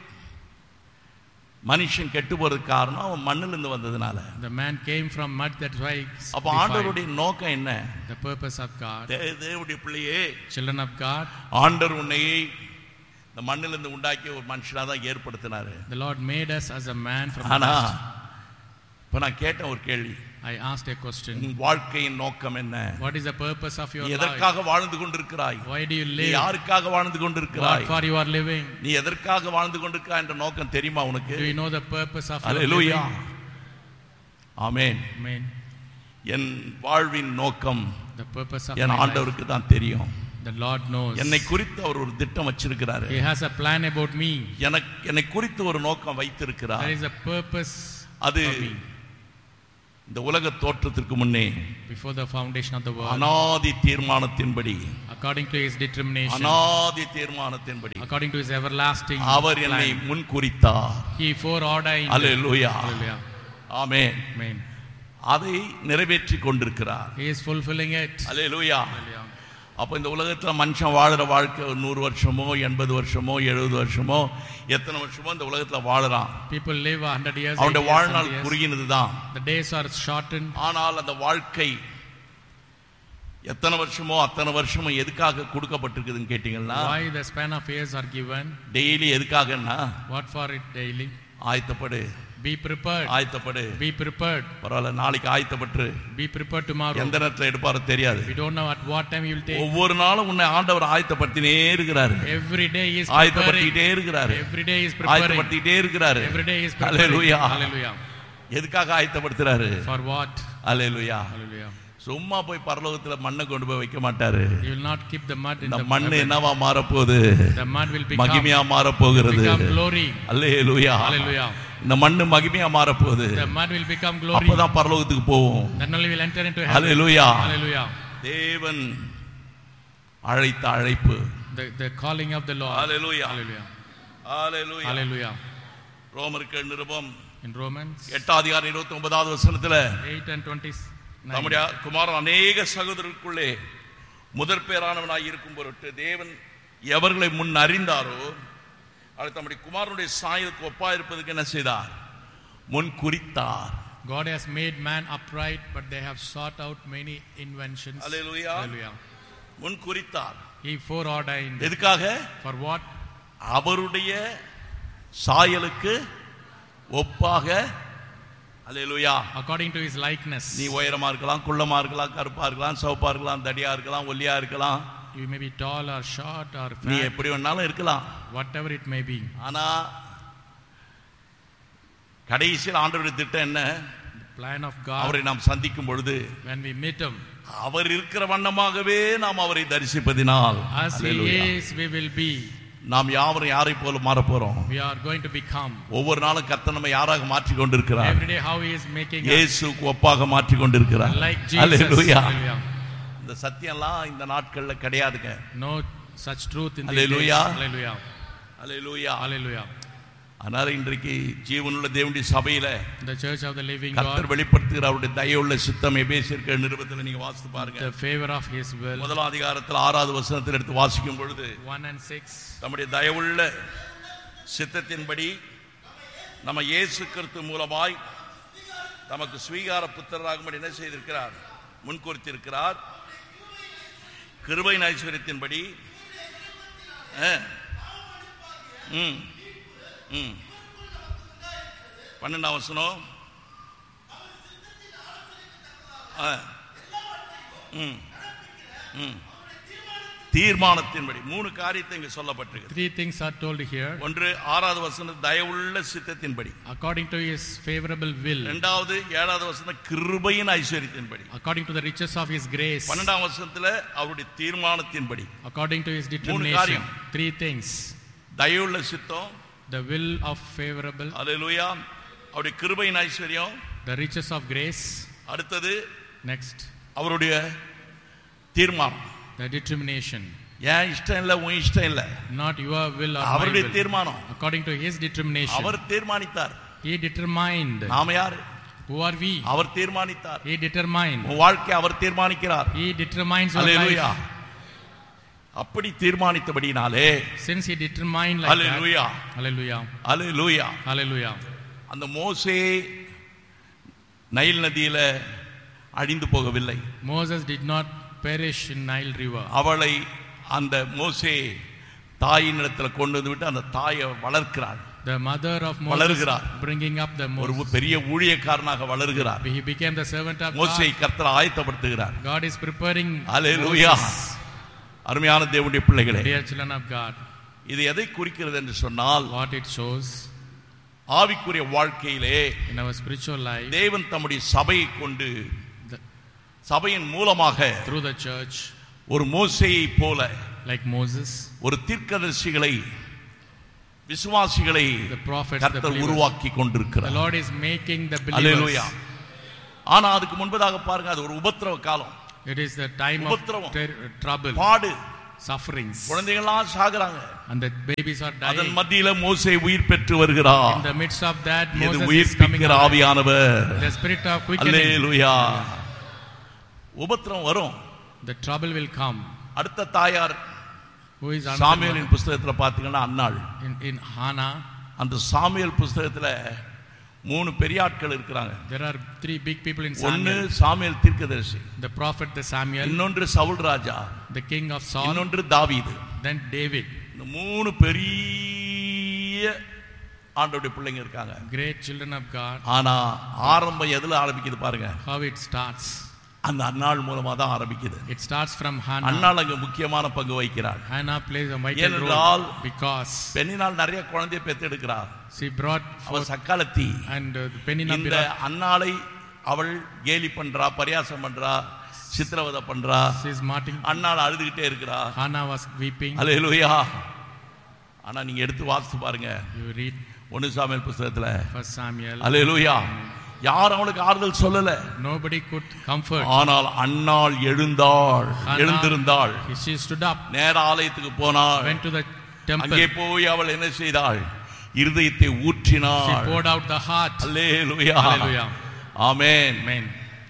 [SPEAKER 1] மனுஷன் கெட்டு போறதுக்கு காரணம் அவன் மண்ணிலிருந்து வந்ததுனால.
[SPEAKER 2] The man came from mud, that's why.
[SPEAKER 1] அப்ப ஆண்டவருடைய நோக்கம் என்ன?
[SPEAKER 2] The purpose of God.
[SPEAKER 1] தேவனுடைய பிள்ளையே,
[SPEAKER 2] Children of God.
[SPEAKER 1] ஆண்டவர் உன்னை இந்த மண்ணிலிருந்து உண்டாக்கிய ஒரு மனுஷனா தான் ஏற்படுத்தினாரு.
[SPEAKER 2] The Lord made us as a man from
[SPEAKER 1] ஆனா
[SPEAKER 2] dust.
[SPEAKER 1] இப்ப நான் கேட்டேன் ஒரு கேள்வி.
[SPEAKER 2] I asked a question.
[SPEAKER 1] உன் வாழ்க்கையின் நோக்கம் என்ன?
[SPEAKER 2] What is the purpose of your life?
[SPEAKER 1] எதற்காக வாழ்ந்து கொண்டிருக்கிறாய்?
[SPEAKER 2] Why do you
[SPEAKER 1] நீ
[SPEAKER 2] live?
[SPEAKER 1] யாருக்காக வாழ்ந்து
[SPEAKER 2] What
[SPEAKER 1] கொண்டிருக்கிறாய்?
[SPEAKER 2] for you are living?
[SPEAKER 1] நீ எதற்காக வாழ்ந்து கொண்டிருக்கிறாய் என்ற நோக்கம் தெரியுமா உனக்கு?
[SPEAKER 2] Do you know the purpose of your
[SPEAKER 1] hallelujah.
[SPEAKER 2] living?
[SPEAKER 1] Amen.
[SPEAKER 2] Amen.
[SPEAKER 1] என் வாழ்வின் நோக்கம்
[SPEAKER 2] The purpose of
[SPEAKER 1] N
[SPEAKER 2] my life.
[SPEAKER 1] ஆண்டவருக்கு தான் தெரியும்.
[SPEAKER 2] The Lord knows.
[SPEAKER 1] என்னை குறித்து அவர் ஒரு திட்டம் வச்சிருக்கிறாரு.
[SPEAKER 2] He has a plan about me.
[SPEAKER 1] என்னை குறித்து ஒரு நோக்கம் வைத்திருக்கிறார்.
[SPEAKER 2] There is a purpose
[SPEAKER 1] அது
[SPEAKER 2] for me.
[SPEAKER 1] இந்த உலக தோற்றத்திற்கு முன்னே
[SPEAKER 2] before the foundation of the world,
[SPEAKER 1] அநாதி தீர்மானத்தின்படி,
[SPEAKER 2] according to his determination,
[SPEAKER 1] அநாதி தீர்மானத்தின்படி
[SPEAKER 2] according to his everlasting
[SPEAKER 1] அவர் என்னை முன்குறித்தார்.
[SPEAKER 2] he foreordained.
[SPEAKER 1] Hallelujah.
[SPEAKER 2] Hallelujah.
[SPEAKER 1] Amen.
[SPEAKER 2] Amen.
[SPEAKER 1] அதை நிறைவேற்றி கொண்டிருக்கிறார்.
[SPEAKER 2] He is fulfilling it.
[SPEAKER 1] Hallelujah.
[SPEAKER 2] Hallelujah.
[SPEAKER 1] அப்போ இந்த உலகத்தில் மனுஷன் வாழ்கிற வாழ்க்கை 100 வருஷமோ 80 வருஷமோ 70 வருஷமோ எத்தனை வருஷமோ இந்த உலகத்தில் வாழறான்.
[SPEAKER 2] People live 100 years.
[SPEAKER 1] அவனுடைய வாழ்நாள் குறுகினது தான்.
[SPEAKER 2] The days are shortened.
[SPEAKER 1] ஆனால் அந்த வாழ்க்கை எத்தனை வருஷமோ அத்தனை வருஷமோ எதுக்காக கொடுக்கப்பட்டிருக்குதுன்னு கேட்டீங்கன்னா,
[SPEAKER 2] Why the span of years are given?
[SPEAKER 1] Daily எதுக்காகன்னா,
[SPEAKER 2] What for it daily?
[SPEAKER 1] ஆயத்தப்படு,
[SPEAKER 2] Be prepared.
[SPEAKER 1] ஆயத்தப்படு.
[SPEAKER 2] Be prepared.
[SPEAKER 1] பரவாயில்ல, நாளைக்கு ஆயத்தப்பட்டு.
[SPEAKER 2] Be prepared tomorrow.
[SPEAKER 1] எந்த நேரத்தில் எடுப்பாரோ தெரியாது.
[SPEAKER 2] We don't know at what time you will take.
[SPEAKER 1] ஒவ்வொரு நாளும் உன்னை ஆண்டவர் ஆயத்தப்படுத்தினே இருக்கிறாரு.
[SPEAKER 2] Every day he is preparing.
[SPEAKER 1] ஆயத்தப்படுத்திட்டே இருக்கிறாரு.
[SPEAKER 2] Every day he is preparing.
[SPEAKER 1] ஆயத்தப்படுத்திட்டே இருக்கிறாரு.
[SPEAKER 2] Every day he is preparing.
[SPEAKER 1] Hallelujah.
[SPEAKER 2] Hallelujah.
[SPEAKER 1] எதுக்காக ஆயத்தப்படுத்துறாரு?
[SPEAKER 2] For what?
[SPEAKER 1] Hallelujah.
[SPEAKER 2] Hallelujah.
[SPEAKER 1] சும்மா போய் பரலோகத்துல மண்ணை கொண்டு போய் வைக்க மாட்டாரு.
[SPEAKER 2] You will not keep the mud in
[SPEAKER 1] இந்த
[SPEAKER 2] the
[SPEAKER 1] மண்ணு என்னவா மாறப்போகுது?
[SPEAKER 2] The mud will become
[SPEAKER 1] மகிமையா மாறப்போகிறது.
[SPEAKER 2] glory.
[SPEAKER 1] அல்லேலூயா.
[SPEAKER 2] Hallelujah.
[SPEAKER 1] இந்த மண்ணு மகிமையா மாறப்போகுது.
[SPEAKER 2] The mud will become glory.
[SPEAKER 1] அப்பதான் பரலோகத்துக்கு போவோம்.
[SPEAKER 2] Then only will enter into heaven.
[SPEAKER 1] Hallelujah.
[SPEAKER 2] Hallelujah.
[SPEAKER 1] தேவன் அழைத்த அழைப்பு.
[SPEAKER 2] The calling of the Lord.
[SPEAKER 1] Hallelujah.
[SPEAKER 2] Hallelujah.
[SPEAKER 1] Hallelujah.
[SPEAKER 2] Hallelujah.
[SPEAKER 1] ரோமருக்கு நிருபம்
[SPEAKER 2] In Romans
[SPEAKER 1] 8:29 வசனத்துல
[SPEAKER 2] 8 and 29.
[SPEAKER 1] நம்முடைய குமாரன் அநேக சகோதரருக்குள்ளே முதற் பேரானவனாய் இருக்கும் பொருட்டு தேவன் எவர்களை முன் அறிந்தாரோ அவர் தம்முடைய குமாரனுடைய சாயலுக்கு ஒப்பாயிருப்பதற்கு என்ன செய்தார்? முன் குறித்தார்.
[SPEAKER 2] God has made man upright, but they have sought out many inventions.
[SPEAKER 1] Hallelujah.
[SPEAKER 2] Hallelujah.
[SPEAKER 1] முன் குறித்தார்.
[SPEAKER 2] He foreordained.
[SPEAKER 1] எதுக்காக?
[SPEAKER 2] For what?
[SPEAKER 1] அவருடைய சாயலுக்கு ஒப்பாக. அல்லேலூயா.
[SPEAKER 2] According to his likeness.
[SPEAKER 1] நீ உயரமா இருக்கலாம், குள்ளமா இருக்கலாம், கருப்பா இருக்கலாம், சிவப்பா இருக்கலாம், தடியா இருக்கலாம், ஒல்லியா இருக்கலாம்.
[SPEAKER 2] You may be tall or short or
[SPEAKER 1] நீ
[SPEAKER 2] fat.
[SPEAKER 1] எப்படி வேணாலும் இருக்கலாம்.
[SPEAKER 2] Whatever it may be.
[SPEAKER 1] ஆனா கடைசியில் ஆண்டவருடைய திட்டம் என்ன?
[SPEAKER 2] The plan of God.
[SPEAKER 1] அவரை நாம் சந்திக்கும் பொழுது
[SPEAKER 2] When we meet him,
[SPEAKER 1] அவர் இருக்கிற வண்ணமாகவே நாம் அவரை தரிசிப்பதினால்
[SPEAKER 2] as he is, we will be.
[SPEAKER 1] நாம் யாவரும் யாரை போல மாற போறோம்?
[SPEAKER 2] We are going to become.
[SPEAKER 1] ஒவ்வொரு நாளும் கர்த்தர் நம்மை யாராக மாற்றி கொண்டிருக்கிறார்?
[SPEAKER 2] Every day how he is making us
[SPEAKER 1] இயேசுவுக்கு ஒப்பாக மாற்றி கொண்டிருக்கிறார்.
[SPEAKER 2] like Jesus.
[SPEAKER 1] அல்லேலூயா.
[SPEAKER 2] Hallelujah.
[SPEAKER 1] இந்த சத்தியம்லாம் இந்த நாட்கள்ல கிடையாதுங்க.
[SPEAKER 2] No such truth in these days.
[SPEAKER 1] Hallelujah.
[SPEAKER 2] Hallelujah.
[SPEAKER 1] Hallelujah.
[SPEAKER 2] Hallelujah.
[SPEAKER 1] அதனால இன்றைக்கு ஜீவனுள்ள தேவனுடைய சபையில
[SPEAKER 2] The church of the living
[SPEAKER 1] கர்த்தர்
[SPEAKER 2] God,
[SPEAKER 1] வெளிப்படுத்துகிற அவருடைய தயவுள்ள சித்தம் எபேசியருக்கு நிருபத்தில் நீங்க வாசித்து பாருங்க.
[SPEAKER 2] the favor of his will.
[SPEAKER 1] முதலாம் அதிகாரத்தில் 6வது வசனத்தில் எடுத்து வாசிக்கும் பொழுது
[SPEAKER 2] 1 and 6.
[SPEAKER 1] நம்முடைய தயவுள்ள சித்தத்தின்படி நம்ம இயேசு கிறிஸ்து மூலமாய் நமக்கு ஸ்வீகார புத்திரராகும்படி என்ன செய்திருக்கிறார்? முன்குறித்திருக்கிறார். கிருபையின் ஐஸ்வரியத்தின்படி 12ஆம் வசனம். தீர்மானத்தின்படி 3 காரியத்தை இங்க சொல்லப்பட்டிருக்கு.
[SPEAKER 2] 3 things are told here.
[SPEAKER 1] ஒன்று 6வது வசனம் தயவுள்ள சித்தத்தின்படி,
[SPEAKER 2] According to his favorable will.
[SPEAKER 1] இரண்டாவது 7வது வசனம் கிருபையின் ஐஸ்வரியத்தின்படி,
[SPEAKER 2] According to the riches of his grace.
[SPEAKER 1] 12ஆம் வசனத்துல அவருடைய தீர்மானத்தின்படி.
[SPEAKER 2] According to his
[SPEAKER 1] காரியம்.
[SPEAKER 2] determination. 3 things.
[SPEAKER 1] தயவுள்ள சித்தம்,
[SPEAKER 2] The will of favorable.
[SPEAKER 1] அல்லேலூயா, அவருடைய கிருபையின் ஐஸ்வரியம்,
[SPEAKER 2] The riches of grace.
[SPEAKER 1] அடுத்தது
[SPEAKER 2] Next,
[SPEAKER 1] அவருடைய தீர்மானம்.
[SPEAKER 2] the determination.
[SPEAKER 1] ஏன் இஷ்டம் இல்ல, உன் இஷ்டம் இல்ல,
[SPEAKER 2] Not your will or my
[SPEAKER 1] அவருடைய
[SPEAKER 2] will.
[SPEAKER 1] தீர்மானம்.
[SPEAKER 2] According to his determination.
[SPEAKER 1] Our தீர்மானித்தார்.
[SPEAKER 2] He determined.
[SPEAKER 1] நாம யாரு?
[SPEAKER 2] Who are we?
[SPEAKER 1] Our தீர்மானித்தார்.
[SPEAKER 2] He determined.
[SPEAKER 1] உன் வாழ்க்கை அவர் தீர்மானிக்கிறார்.
[SPEAKER 2] He determines your
[SPEAKER 1] hallelujah.
[SPEAKER 2] life.
[SPEAKER 1] அப்படி தீர்மானித்தபடினாலே,
[SPEAKER 2] Since he determined like
[SPEAKER 1] hallelujah,
[SPEAKER 2] that. Hallelujah.
[SPEAKER 1] Hallelujah,
[SPEAKER 2] Hallelujah.
[SPEAKER 1] அந்த மோசே Nile நதியில அழிந்து போகவில்லை.
[SPEAKER 2] Moses did not perish in Nile river.
[SPEAKER 1] அவளை அந்த மோசே தாயின் இடத்துல கொண்டு வந்து விட்டு அந்த தாயை வளர்க்கிறாள்.
[SPEAKER 2] The mother of Moses
[SPEAKER 1] வளர்கிறார்.
[SPEAKER 2] bringing up the
[SPEAKER 1] ஒரு
[SPEAKER 2] Moses.
[SPEAKER 1] பெரிய ஊழியக்காரனாக வளர்கிறார்.
[SPEAKER 2] He became the servant of
[SPEAKER 1] மோசே
[SPEAKER 2] God.
[SPEAKER 1] கர்த்தர் ஆயத்தப்படுத்துகிறார்.
[SPEAKER 2] God is preparing
[SPEAKER 1] hallelujah.
[SPEAKER 2] Moses.
[SPEAKER 1] அருமையான தேவனுடைய பிள்ளைகளே,
[SPEAKER 2] Dear children of God,
[SPEAKER 1] இது எதை குறிக்கிறது என்று சொன்னால்,
[SPEAKER 2] what it shows
[SPEAKER 1] ஆவிக்குரிய வாழ்க்கையிலே
[SPEAKER 2] in our spiritual life,
[SPEAKER 1] தேவன் தம்முடைய சபையை கொண்டு
[SPEAKER 2] the-
[SPEAKER 1] சபையின் மூலமாக
[SPEAKER 2] through the church,
[SPEAKER 1] ஒரு மோசேயை போல
[SPEAKER 2] like Moses,
[SPEAKER 1] ஒரு தீர்க்கதரிசிகளை, விசுவாசிகளை
[SPEAKER 2] the prophets, the
[SPEAKER 1] கர்த்தர்
[SPEAKER 2] believers.
[SPEAKER 1] உருவாக்கி
[SPEAKER 2] The
[SPEAKER 1] கொண்டிருக்கிறார்.
[SPEAKER 2] Lord is making the
[SPEAKER 1] hallelujah.
[SPEAKER 2] believers.
[SPEAKER 1] ஆனா அதுக்கு முன்பதாக பாருங்க, அது ஒரு உபத்திரவ காலம்.
[SPEAKER 2] It is the time of trouble,
[SPEAKER 1] பாடு,
[SPEAKER 2] sufferings,
[SPEAKER 1] குழந்தைகள்லாம் சாகுறாங்க,
[SPEAKER 2] and the babies are dying.
[SPEAKER 1] அதன் மத்தியில மோசே உயிர் பெற்று வருகிறார்.
[SPEAKER 2] In the midst of that,
[SPEAKER 1] இது
[SPEAKER 2] Moses is
[SPEAKER 1] உயிர்ப்பிக்கிற
[SPEAKER 2] coming out.
[SPEAKER 1] ஆவியானவர்.
[SPEAKER 2] The spirit of quickening.
[SPEAKER 1] அல்லேலூயா. உபத்திரம் வரும்,
[SPEAKER 2] The trouble will come.
[SPEAKER 1] அடுத்த தாயார்
[SPEAKER 2] Who is
[SPEAKER 1] சாமுவேலின் புத்தகத்துல பாத்தீங்கன்னா அன்னாள்.
[SPEAKER 2] in Hannah.
[SPEAKER 1] அந்த சாமுவேல் புத்தகத்துல 3 பெரிய ஆட்கள் இருக்கிறாங்க.
[SPEAKER 2] There are 3 big people in
[SPEAKER 1] ஒன்னு
[SPEAKER 2] Samuel.
[SPEAKER 1] சாமுவேல் தீர்க்கதரிசி,
[SPEAKER 2] The prophet, the Samuel.
[SPEAKER 1] இன்னொன்று சவுல் ராஜா,
[SPEAKER 2] The king of Saul.
[SPEAKER 1] இன்னொன்று தாவீது.
[SPEAKER 2] Then David.
[SPEAKER 1] இந்த 3 பெரிய ஆண்டவருடைய பிள்ளைங்க இருக்காங்க.
[SPEAKER 2] Great children of God.
[SPEAKER 1] ஆனா ஆரம்பம் எதுல ஆரம்பிக்குது பாருங்க.
[SPEAKER 2] How it starts.
[SPEAKER 1] அந்த அன்னாள் மூலமா தான் ஆரம்பிக்குது.
[SPEAKER 2] It starts from Hannah.
[SPEAKER 1] அன்னாள் அங்க முக்கியமான பங்கு வகிக்கிறாள்.
[SPEAKER 2] Hannah plays a vital role because
[SPEAKER 1] பெண்ணினால் நிறைய குழந்தையை பெற்றெடுக்கிறார்.
[SPEAKER 2] she brought
[SPEAKER 1] அவள் சக்காலத்தி.
[SPEAKER 2] and Penina
[SPEAKER 1] இந்த அன்னாளை அவள் கேலி பண்றா, பரியாசம் பண்றா, சித்திரவதை பண்றா.
[SPEAKER 2] she is martyring.
[SPEAKER 1] அன்னாள் அழுதுகிட்டே இருக்கிறா.
[SPEAKER 2] Hannah was weeping.
[SPEAKER 1] அல்லேலூயா. ஆனா நீங்க எடுத்து வாசித்து பாருங்க,
[SPEAKER 2] You read
[SPEAKER 1] 1 சாமுவேல் புத்தகத்துல.
[SPEAKER 2] 1 Samuel.
[SPEAKER 1] அல்லேலூயா. யாரும் அவளுக்கு ஆறுதல் சொல்லல.
[SPEAKER 2] Nobody could comfort.
[SPEAKER 1] ஆனால் அன்னாள் எழுந்திருந்தாள்.
[SPEAKER 2] She stood up.
[SPEAKER 1] நேர ஆலயத்துக்கு போனாள்.
[SPEAKER 2] Went to the temple.
[SPEAKER 1] அங்கே போய் அவள் என்ன செய்தாள்? இருதயத்தை ஊற்றினாள்.
[SPEAKER 2] She poured out the heart.
[SPEAKER 1] Hallelujah.
[SPEAKER 2] Hallelujah.
[SPEAKER 1] Amen.
[SPEAKER 2] Amen.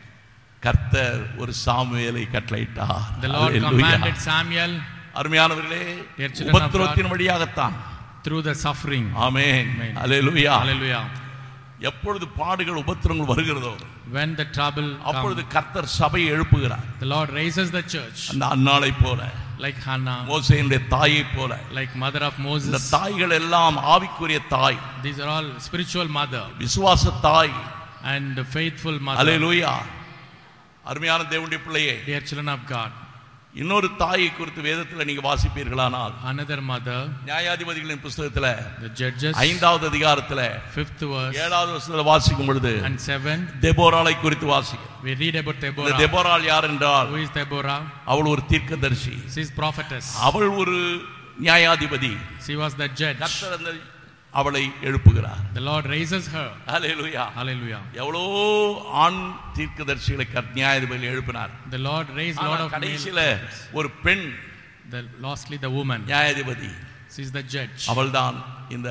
[SPEAKER 1] கர்த்தர் ஒரு சாமுவேலை கட்டளையிட்டார்.
[SPEAKER 2] The Lord commanded Samuel.
[SPEAKER 1] அருமையானவர்களே, உபத்திரவத்தின் வழியாகத்தான்.
[SPEAKER 2] Through the suffering.
[SPEAKER 1] Amen. Hallelujah.
[SPEAKER 2] Hallelujah.
[SPEAKER 1] எப்பொழுது பாடுகள் உபத்திரங்கள் வருகிறதோ,
[SPEAKER 2] when the trouble
[SPEAKER 1] அப்பொழுது கர்த்தர் சபையை எழுப்புகிறார்.
[SPEAKER 2] The Lord raises the church.
[SPEAKER 1] அந்த அன்னாளை போல,
[SPEAKER 2] like Hannah,
[SPEAKER 1] மோசேயுடைய தாயை போல,
[SPEAKER 2] like mother of Moses.
[SPEAKER 1] இந்த தாய்கள் எல்லாம் ஆவிக்குரிய தாய்.
[SPEAKER 2] These are all spiritual mother.
[SPEAKER 1] விசுவாச தாய்
[SPEAKER 2] and faithful mother.
[SPEAKER 1] அல்லேலூயா. அருமையான தேவனுடைய பிள்ளையே,
[SPEAKER 2] dear children of God,
[SPEAKER 1] இன்னொரு தாயை குறித்து வேதத்தில் நீங்க வாசிப்பீர்களானால்,
[SPEAKER 2] another mother,
[SPEAKER 1] நியாயாதிபதிகளின் புத்தகத்துல
[SPEAKER 2] the Judges
[SPEAKER 1] 5வது அதிகாரத்துல
[SPEAKER 2] 5th verse
[SPEAKER 1] 7வது வசனத்துல வாசிக்கும் பொழுது
[SPEAKER 2] and 7
[SPEAKER 1] தெபோராளை குறித்து வாசிக்கிறோம்.
[SPEAKER 2] we read about
[SPEAKER 1] இந்த
[SPEAKER 2] Deborah.
[SPEAKER 1] தெபோராள் யார் என்றால்,
[SPEAKER 2] who is Deborah?
[SPEAKER 1] அவள் ஒரு தீர்க்கதரிசி.
[SPEAKER 2] she is prophetess.
[SPEAKER 1] அவள் ஒரு நியாயாதிபதி.
[SPEAKER 2] she was the judge.
[SPEAKER 1] கர்த்தர் அந்த அவளை எழுப்புகிறார்.
[SPEAKER 2] the Lord raises her.
[SPEAKER 1] Hallelujah.
[SPEAKER 2] Hallelujah.
[SPEAKER 1] எவ்வளோ ஆண் தீர்க்கதரிசிகளை நியாயாதிபதி எழுப்பினார்.
[SPEAKER 2] the Lord raised lot of
[SPEAKER 1] கடைசியில ஒரு பெண்,
[SPEAKER 2] lastly the woman,
[SPEAKER 1] நியாயாதிபதி.
[SPEAKER 2] she is the judge.
[SPEAKER 1] அவள்தான் இந்த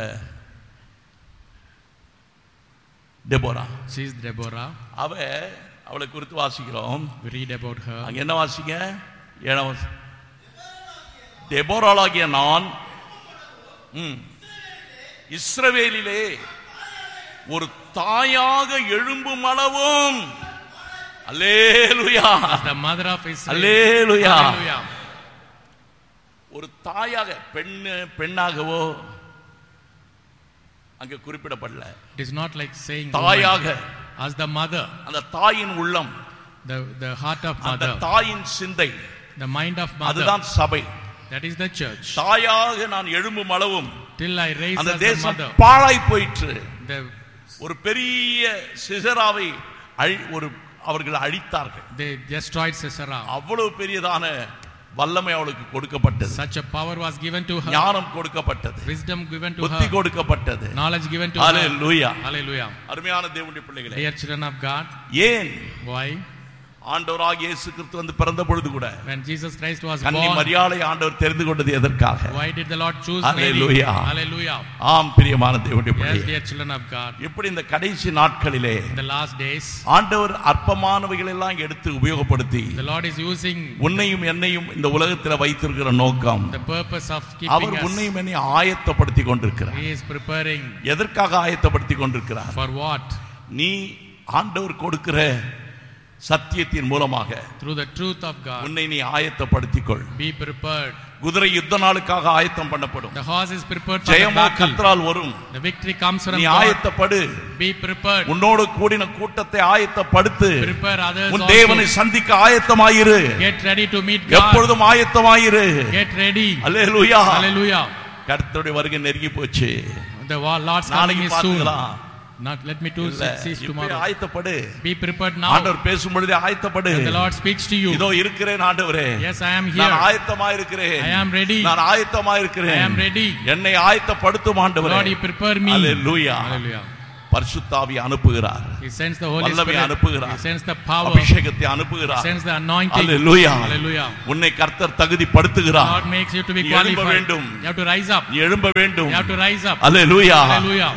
[SPEAKER 1] டெபோரா.
[SPEAKER 2] she is Deborah.
[SPEAKER 1] அவளை குறித்து வாசிக்கிறோம்.
[SPEAKER 2] we read about her.
[SPEAKER 1] அங்க என்ன வாசிங்க? 7வது டெபோராளாகிய நான் இஸ்ரவேலிலே ஒரு தாயாக எழும்பும் அளவும். அல்லேலூயா.
[SPEAKER 2] the mother of Israel.
[SPEAKER 1] Hallelujah.
[SPEAKER 2] Hallelujah.
[SPEAKER 1] ஒரு தாயாக, பெண்ணாகவோ அங்க குறிப்பிடப்படல.
[SPEAKER 2] it is not like saying
[SPEAKER 1] தாயாக,
[SPEAKER 2] as the mother,
[SPEAKER 1] அந்த தாயின் உள்ளம்,
[SPEAKER 2] the heart of
[SPEAKER 1] அந்த
[SPEAKER 2] mother,
[SPEAKER 1] தாயின் சிந்தை,
[SPEAKER 2] the mind of mother,
[SPEAKER 1] அதுதான் சபை.
[SPEAKER 2] that is the church.
[SPEAKER 1] தாயாக நான் எழும்பும் அளவும்
[SPEAKER 2] till I raise
[SPEAKER 1] அந்த
[SPEAKER 2] as the
[SPEAKER 1] தேசம்
[SPEAKER 2] mother.
[SPEAKER 1] பாழாய் போயிற்று.
[SPEAKER 2] the
[SPEAKER 1] ஒரு பெரிய சிசராவை அவர்கள் அழித்தார்கள்.
[SPEAKER 2] they destroyed Sisera.
[SPEAKER 1] அவ்வளவு பெரியதான வல்லமை அவளுக்கு கொடுக்கப்பட்டது.
[SPEAKER 2] such a power was given to her.
[SPEAKER 1] ஞானம் கொடுக்கப்பட்டது.
[SPEAKER 2] wisdom given to
[SPEAKER 1] புத்தி
[SPEAKER 2] her.
[SPEAKER 1] கொடுக்கப்பட்டது.
[SPEAKER 2] knowledge given to
[SPEAKER 1] hallelujah.
[SPEAKER 2] her. Hallelujah.
[SPEAKER 1] அருமையான தேவனுடைய பிள்ளைகளே,
[SPEAKER 2] dear children of God,
[SPEAKER 1] ஏன்
[SPEAKER 2] why
[SPEAKER 1] ஆண்டவராகிய இயேசு கிறிஸ்து வந்து பிறந்த பொழுது கூட
[SPEAKER 2] when Jesus Christ was
[SPEAKER 1] கன்னி
[SPEAKER 2] born,
[SPEAKER 1] மரியாளை ஆண்டவர் தெரிந்து கொண்டது எதற்காக?
[SPEAKER 2] why did the Lord choose
[SPEAKER 1] Hallelujah.
[SPEAKER 2] Mary? Hallelujah.
[SPEAKER 1] ஆம் பிரியமான தேவனுடைய
[SPEAKER 2] yes,
[SPEAKER 1] பிள்ளைகளே,
[SPEAKER 2] dear children of God,
[SPEAKER 1] எப்படி இந்த கடைசி நாட்களிலே
[SPEAKER 2] in the last days
[SPEAKER 1] ஆண்டவர் அற்பமானவைகள் எல்லாம் எடுத்து உபயோகப்படுத்தி
[SPEAKER 2] the Lord is using
[SPEAKER 1] உன்னையும் என்னையும் இந்த உலகத்தில் வைத்திருக்கிற நோக்கம்,
[SPEAKER 2] the purpose of
[SPEAKER 1] our
[SPEAKER 2] keeping us.
[SPEAKER 1] உன்னையும் என்னையும் ஆயத்தப்படுத்தி கொண்டிருக்கிறார்.
[SPEAKER 2] He is preparing
[SPEAKER 1] எதற்காக ஆயத்தப்படுத்தி கொண்டிருக்கிறார்?
[SPEAKER 2] for what?
[SPEAKER 1] நீ ஆண்டவர் கொடுக்கிற சத்தியத்தின் மூலமாக
[SPEAKER 2] through the truth of God.
[SPEAKER 1] உன்னை நீ ஆயத்தப்படுத்திக்கொள்.
[SPEAKER 2] be prepared.
[SPEAKER 1] குதிரை யுத்த நாளுக்காக ஆயத்தம் பண்ணப்படும்.
[SPEAKER 2] the horse is prepared for the
[SPEAKER 1] ஜெயமோ
[SPEAKER 2] battle.
[SPEAKER 1] கர்த்தரால் வரும்.
[SPEAKER 2] the victory comes from
[SPEAKER 1] நீ
[SPEAKER 2] God.
[SPEAKER 1] ஆயத்தப்படு.
[SPEAKER 2] be prepared.
[SPEAKER 1] உன்னோடு கூடின கூட்டத்தை ஆயத்தப்படுத்து.
[SPEAKER 2] prepare others
[SPEAKER 1] உன்
[SPEAKER 2] also.
[SPEAKER 1] தேவனை சந்திக்க ஆயத்தமாயிரு.
[SPEAKER 2] get ready to meet God.
[SPEAKER 1] எப்பொழுதும் ஆயத்தமாயிரு.
[SPEAKER 2] get ready.
[SPEAKER 1] அல்லேலூயா.
[SPEAKER 2] Hallelujah.
[SPEAKER 1] கர்த்தருடைய வருகை நெருங்கி போச்சு.
[SPEAKER 2] the Lord's coming
[SPEAKER 1] நாளைக்கு
[SPEAKER 2] is soon.
[SPEAKER 1] பார்க்கலாம்.
[SPEAKER 2] not let me to cease tomorrow.
[SPEAKER 1] ஆயத்தப்படு.
[SPEAKER 2] be prepared now.
[SPEAKER 1] ஆண்டவர் பேசும் பொழுதே ஆயத்தப்படு.
[SPEAKER 2] when the Lord speaks to you.
[SPEAKER 1] இதோ இருக்கிறேன் ஆண்டவரே.
[SPEAKER 2] yes, I am here.
[SPEAKER 1] நான் ஆயத்தமாய் இருக்கிறேன்.
[SPEAKER 2] I am ready.
[SPEAKER 1] நான் ஆயத்தமாய் இருக்கிறேன்.
[SPEAKER 2] I am ready.
[SPEAKER 1] என்னை ஆயத்தப்படுத்தும் ஆண்டவரே.
[SPEAKER 2] Lord, you prepare me.
[SPEAKER 1] Hallelujah.
[SPEAKER 2] Hallelujah.
[SPEAKER 1] பரிசுத்தாவி அனுப்புகிறார்.
[SPEAKER 2] He sends the Holy
[SPEAKER 1] வல்லமை
[SPEAKER 2] Spirit.
[SPEAKER 1] அனுப்புகிறார்.
[SPEAKER 2] He sends the power.
[SPEAKER 1] அபிஷேகத்தை அனுப்புகிறார்.
[SPEAKER 2] He sends the anointing.
[SPEAKER 1] Hallelujah.
[SPEAKER 2] Hallelujah.
[SPEAKER 1] உன்னை கர்த்தர் தகுதிப்படுத்துகிறார்.
[SPEAKER 2] God makes you to be
[SPEAKER 1] நீ எழும்ப
[SPEAKER 2] qualified.
[SPEAKER 1] வேண்டும்.
[SPEAKER 2] You have to rise up.
[SPEAKER 1] நீ எழும்ப வேண்டும்.
[SPEAKER 2] You have to rise up.
[SPEAKER 1] Hallelujah.
[SPEAKER 2] Hallelujah.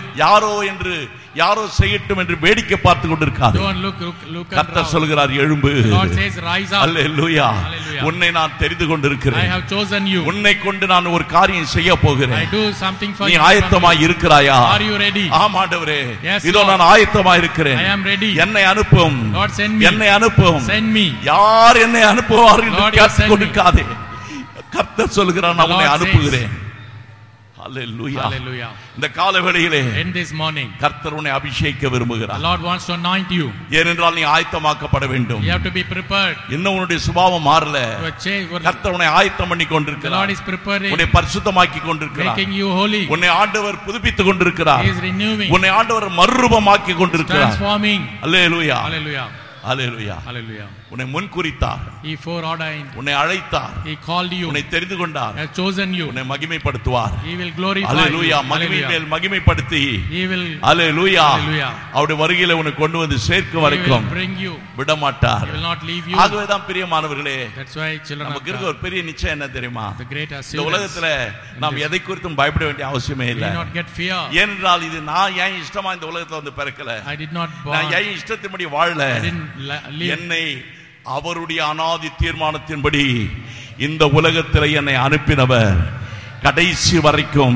[SPEAKER 1] யாரோ செய்யட்டும் என்று வேடிக்கை பார்த்து கொண்டிருக்காதே.
[SPEAKER 2] Don't look
[SPEAKER 1] கர்த்தர் சொல்கிறார் எழும்பு.
[SPEAKER 2] God says rise up.
[SPEAKER 1] Hallelujah.
[SPEAKER 2] Hallelujah.
[SPEAKER 1] உன்னை நான் தெரிந்து கொண்டிருக்கிறேன்.
[SPEAKER 2] I have chosen you.
[SPEAKER 1] உன்னை கொண்டு நான் ஒரு காரியம் செய்ய போகிறேன்.
[SPEAKER 2] I do something for
[SPEAKER 1] நீ
[SPEAKER 2] you.
[SPEAKER 1] ஆயத்தமாய் இருக்கிறாயா?
[SPEAKER 2] Are you ready?
[SPEAKER 1] ஆம் ஆண்டவரே.
[SPEAKER 2] Yes,
[SPEAKER 1] இதோ
[SPEAKER 2] Lord.
[SPEAKER 1] நான் ஆயத்தமாய் இருக்கிறேன்.
[SPEAKER 2] I am ready.
[SPEAKER 1] என்னை அனுப்பும்.
[SPEAKER 2] Lord, send me.
[SPEAKER 1] என்னை அனுப்பும்.
[SPEAKER 2] Send me.
[SPEAKER 1] யார் என்னை அனுப்புவார் என்று
[SPEAKER 2] Lord, you
[SPEAKER 1] கேட்டு
[SPEAKER 2] send me.
[SPEAKER 1] கொடுக்காதே. கர்த்தர் சொல்கிறார் நான் உன்னை
[SPEAKER 2] Lord
[SPEAKER 1] அனுப்புகிறேன். Hallelujah.
[SPEAKER 2] Hallelujah.
[SPEAKER 1] இந்த காலவேளையிலே
[SPEAKER 2] In this morning,
[SPEAKER 1] கர்த்தர் உன்னை அபிஷேகிக்க விரும்புகிறார்.
[SPEAKER 2] the Lord wants to anoint you.
[SPEAKER 1] ஏனென்றால் நீ ஆயத்தமாக்கப்பட வேண்டும்.
[SPEAKER 2] You have to be prepared.
[SPEAKER 1] இன்னும் உன்னுடைய சுபாவம் மாறல.
[SPEAKER 2] The
[SPEAKER 1] கர்த்தர் உன்னை ஆயத்தம் பண்ணி கொண்டிருக்கிறார்.
[SPEAKER 2] Lord is preparing,
[SPEAKER 1] உன்னை பரிசுத்தமாக்கி கொண்டிருக்கிறார்.
[SPEAKER 2] making you holy.
[SPEAKER 1] உன்னை ஆண்டவர் புதுப்பித்துக் கொண்டிருக்கிறார்.
[SPEAKER 2] He is renewing,
[SPEAKER 1] உன்னை ஆண்டவர் மறுரூபமாக்கி கொண்டிருக்கிறார்.
[SPEAKER 2] transforming.
[SPEAKER 1] அல்லேலூயா.
[SPEAKER 2] Hallelujah.
[SPEAKER 1] அல்லேலூயா.
[SPEAKER 2] Hallelujah.
[SPEAKER 1] உன்னை முன்குறித்தார்.
[SPEAKER 2] He foreordained.
[SPEAKER 1] உன்னை அழைத்தார்.
[SPEAKER 2] He called you.
[SPEAKER 1] உன்னை தெரிந்து கொண்டார்.
[SPEAKER 2] Has chosen you.
[SPEAKER 1] உன்னை மகிமைப்படுத்துவார்.
[SPEAKER 2] He will glorify
[SPEAKER 1] hallelujah.
[SPEAKER 2] you.
[SPEAKER 1] மகிமையின் மேல் மகிமைப்படுத்தி
[SPEAKER 2] He will.
[SPEAKER 1] அல்லேலூயா.
[SPEAKER 2] Hallelujah.
[SPEAKER 1] அவருடைய வருகையிலே உன்னை கொண்டு வந்து சேர்க்கும்
[SPEAKER 2] He will
[SPEAKER 1] வரைக்கும்
[SPEAKER 2] bring you.
[SPEAKER 1] விட மாட்டார்.
[SPEAKER 2] He will not leave you.
[SPEAKER 1] ஆகவேதான் பிரியமானவர்களே,
[SPEAKER 2] That's why children of
[SPEAKER 1] நமக்கு இருக்க
[SPEAKER 2] God,
[SPEAKER 1] ஒரு பெரிய நிச்சயம் என்ன தெரியுமா?
[SPEAKER 2] the great
[SPEAKER 1] இந்த
[SPEAKER 2] assurance.
[SPEAKER 1] உலகத்துல நாம் எதை குறித்தும் பயப்பட வேண்டிய அவசியமே
[SPEAKER 2] We
[SPEAKER 1] இல்லை.
[SPEAKER 2] need not get fear.
[SPEAKER 1] ஏனென்றால் இது நான் ஏன் இஷ்டமா இந்த உலகத்துல வந்து பிறக்கல.
[SPEAKER 2] I did not
[SPEAKER 1] நான்
[SPEAKER 2] born.
[SPEAKER 1] ஏன் இஷ்டத்தின்படி வாழல.
[SPEAKER 2] I didn't live.
[SPEAKER 1] என்னை அவருடைய அநாதி தீர்மானத்தின்படி இந்த உலகத்தில் என்னை அனுப்பினவர் கடைசி வரைக்கும்.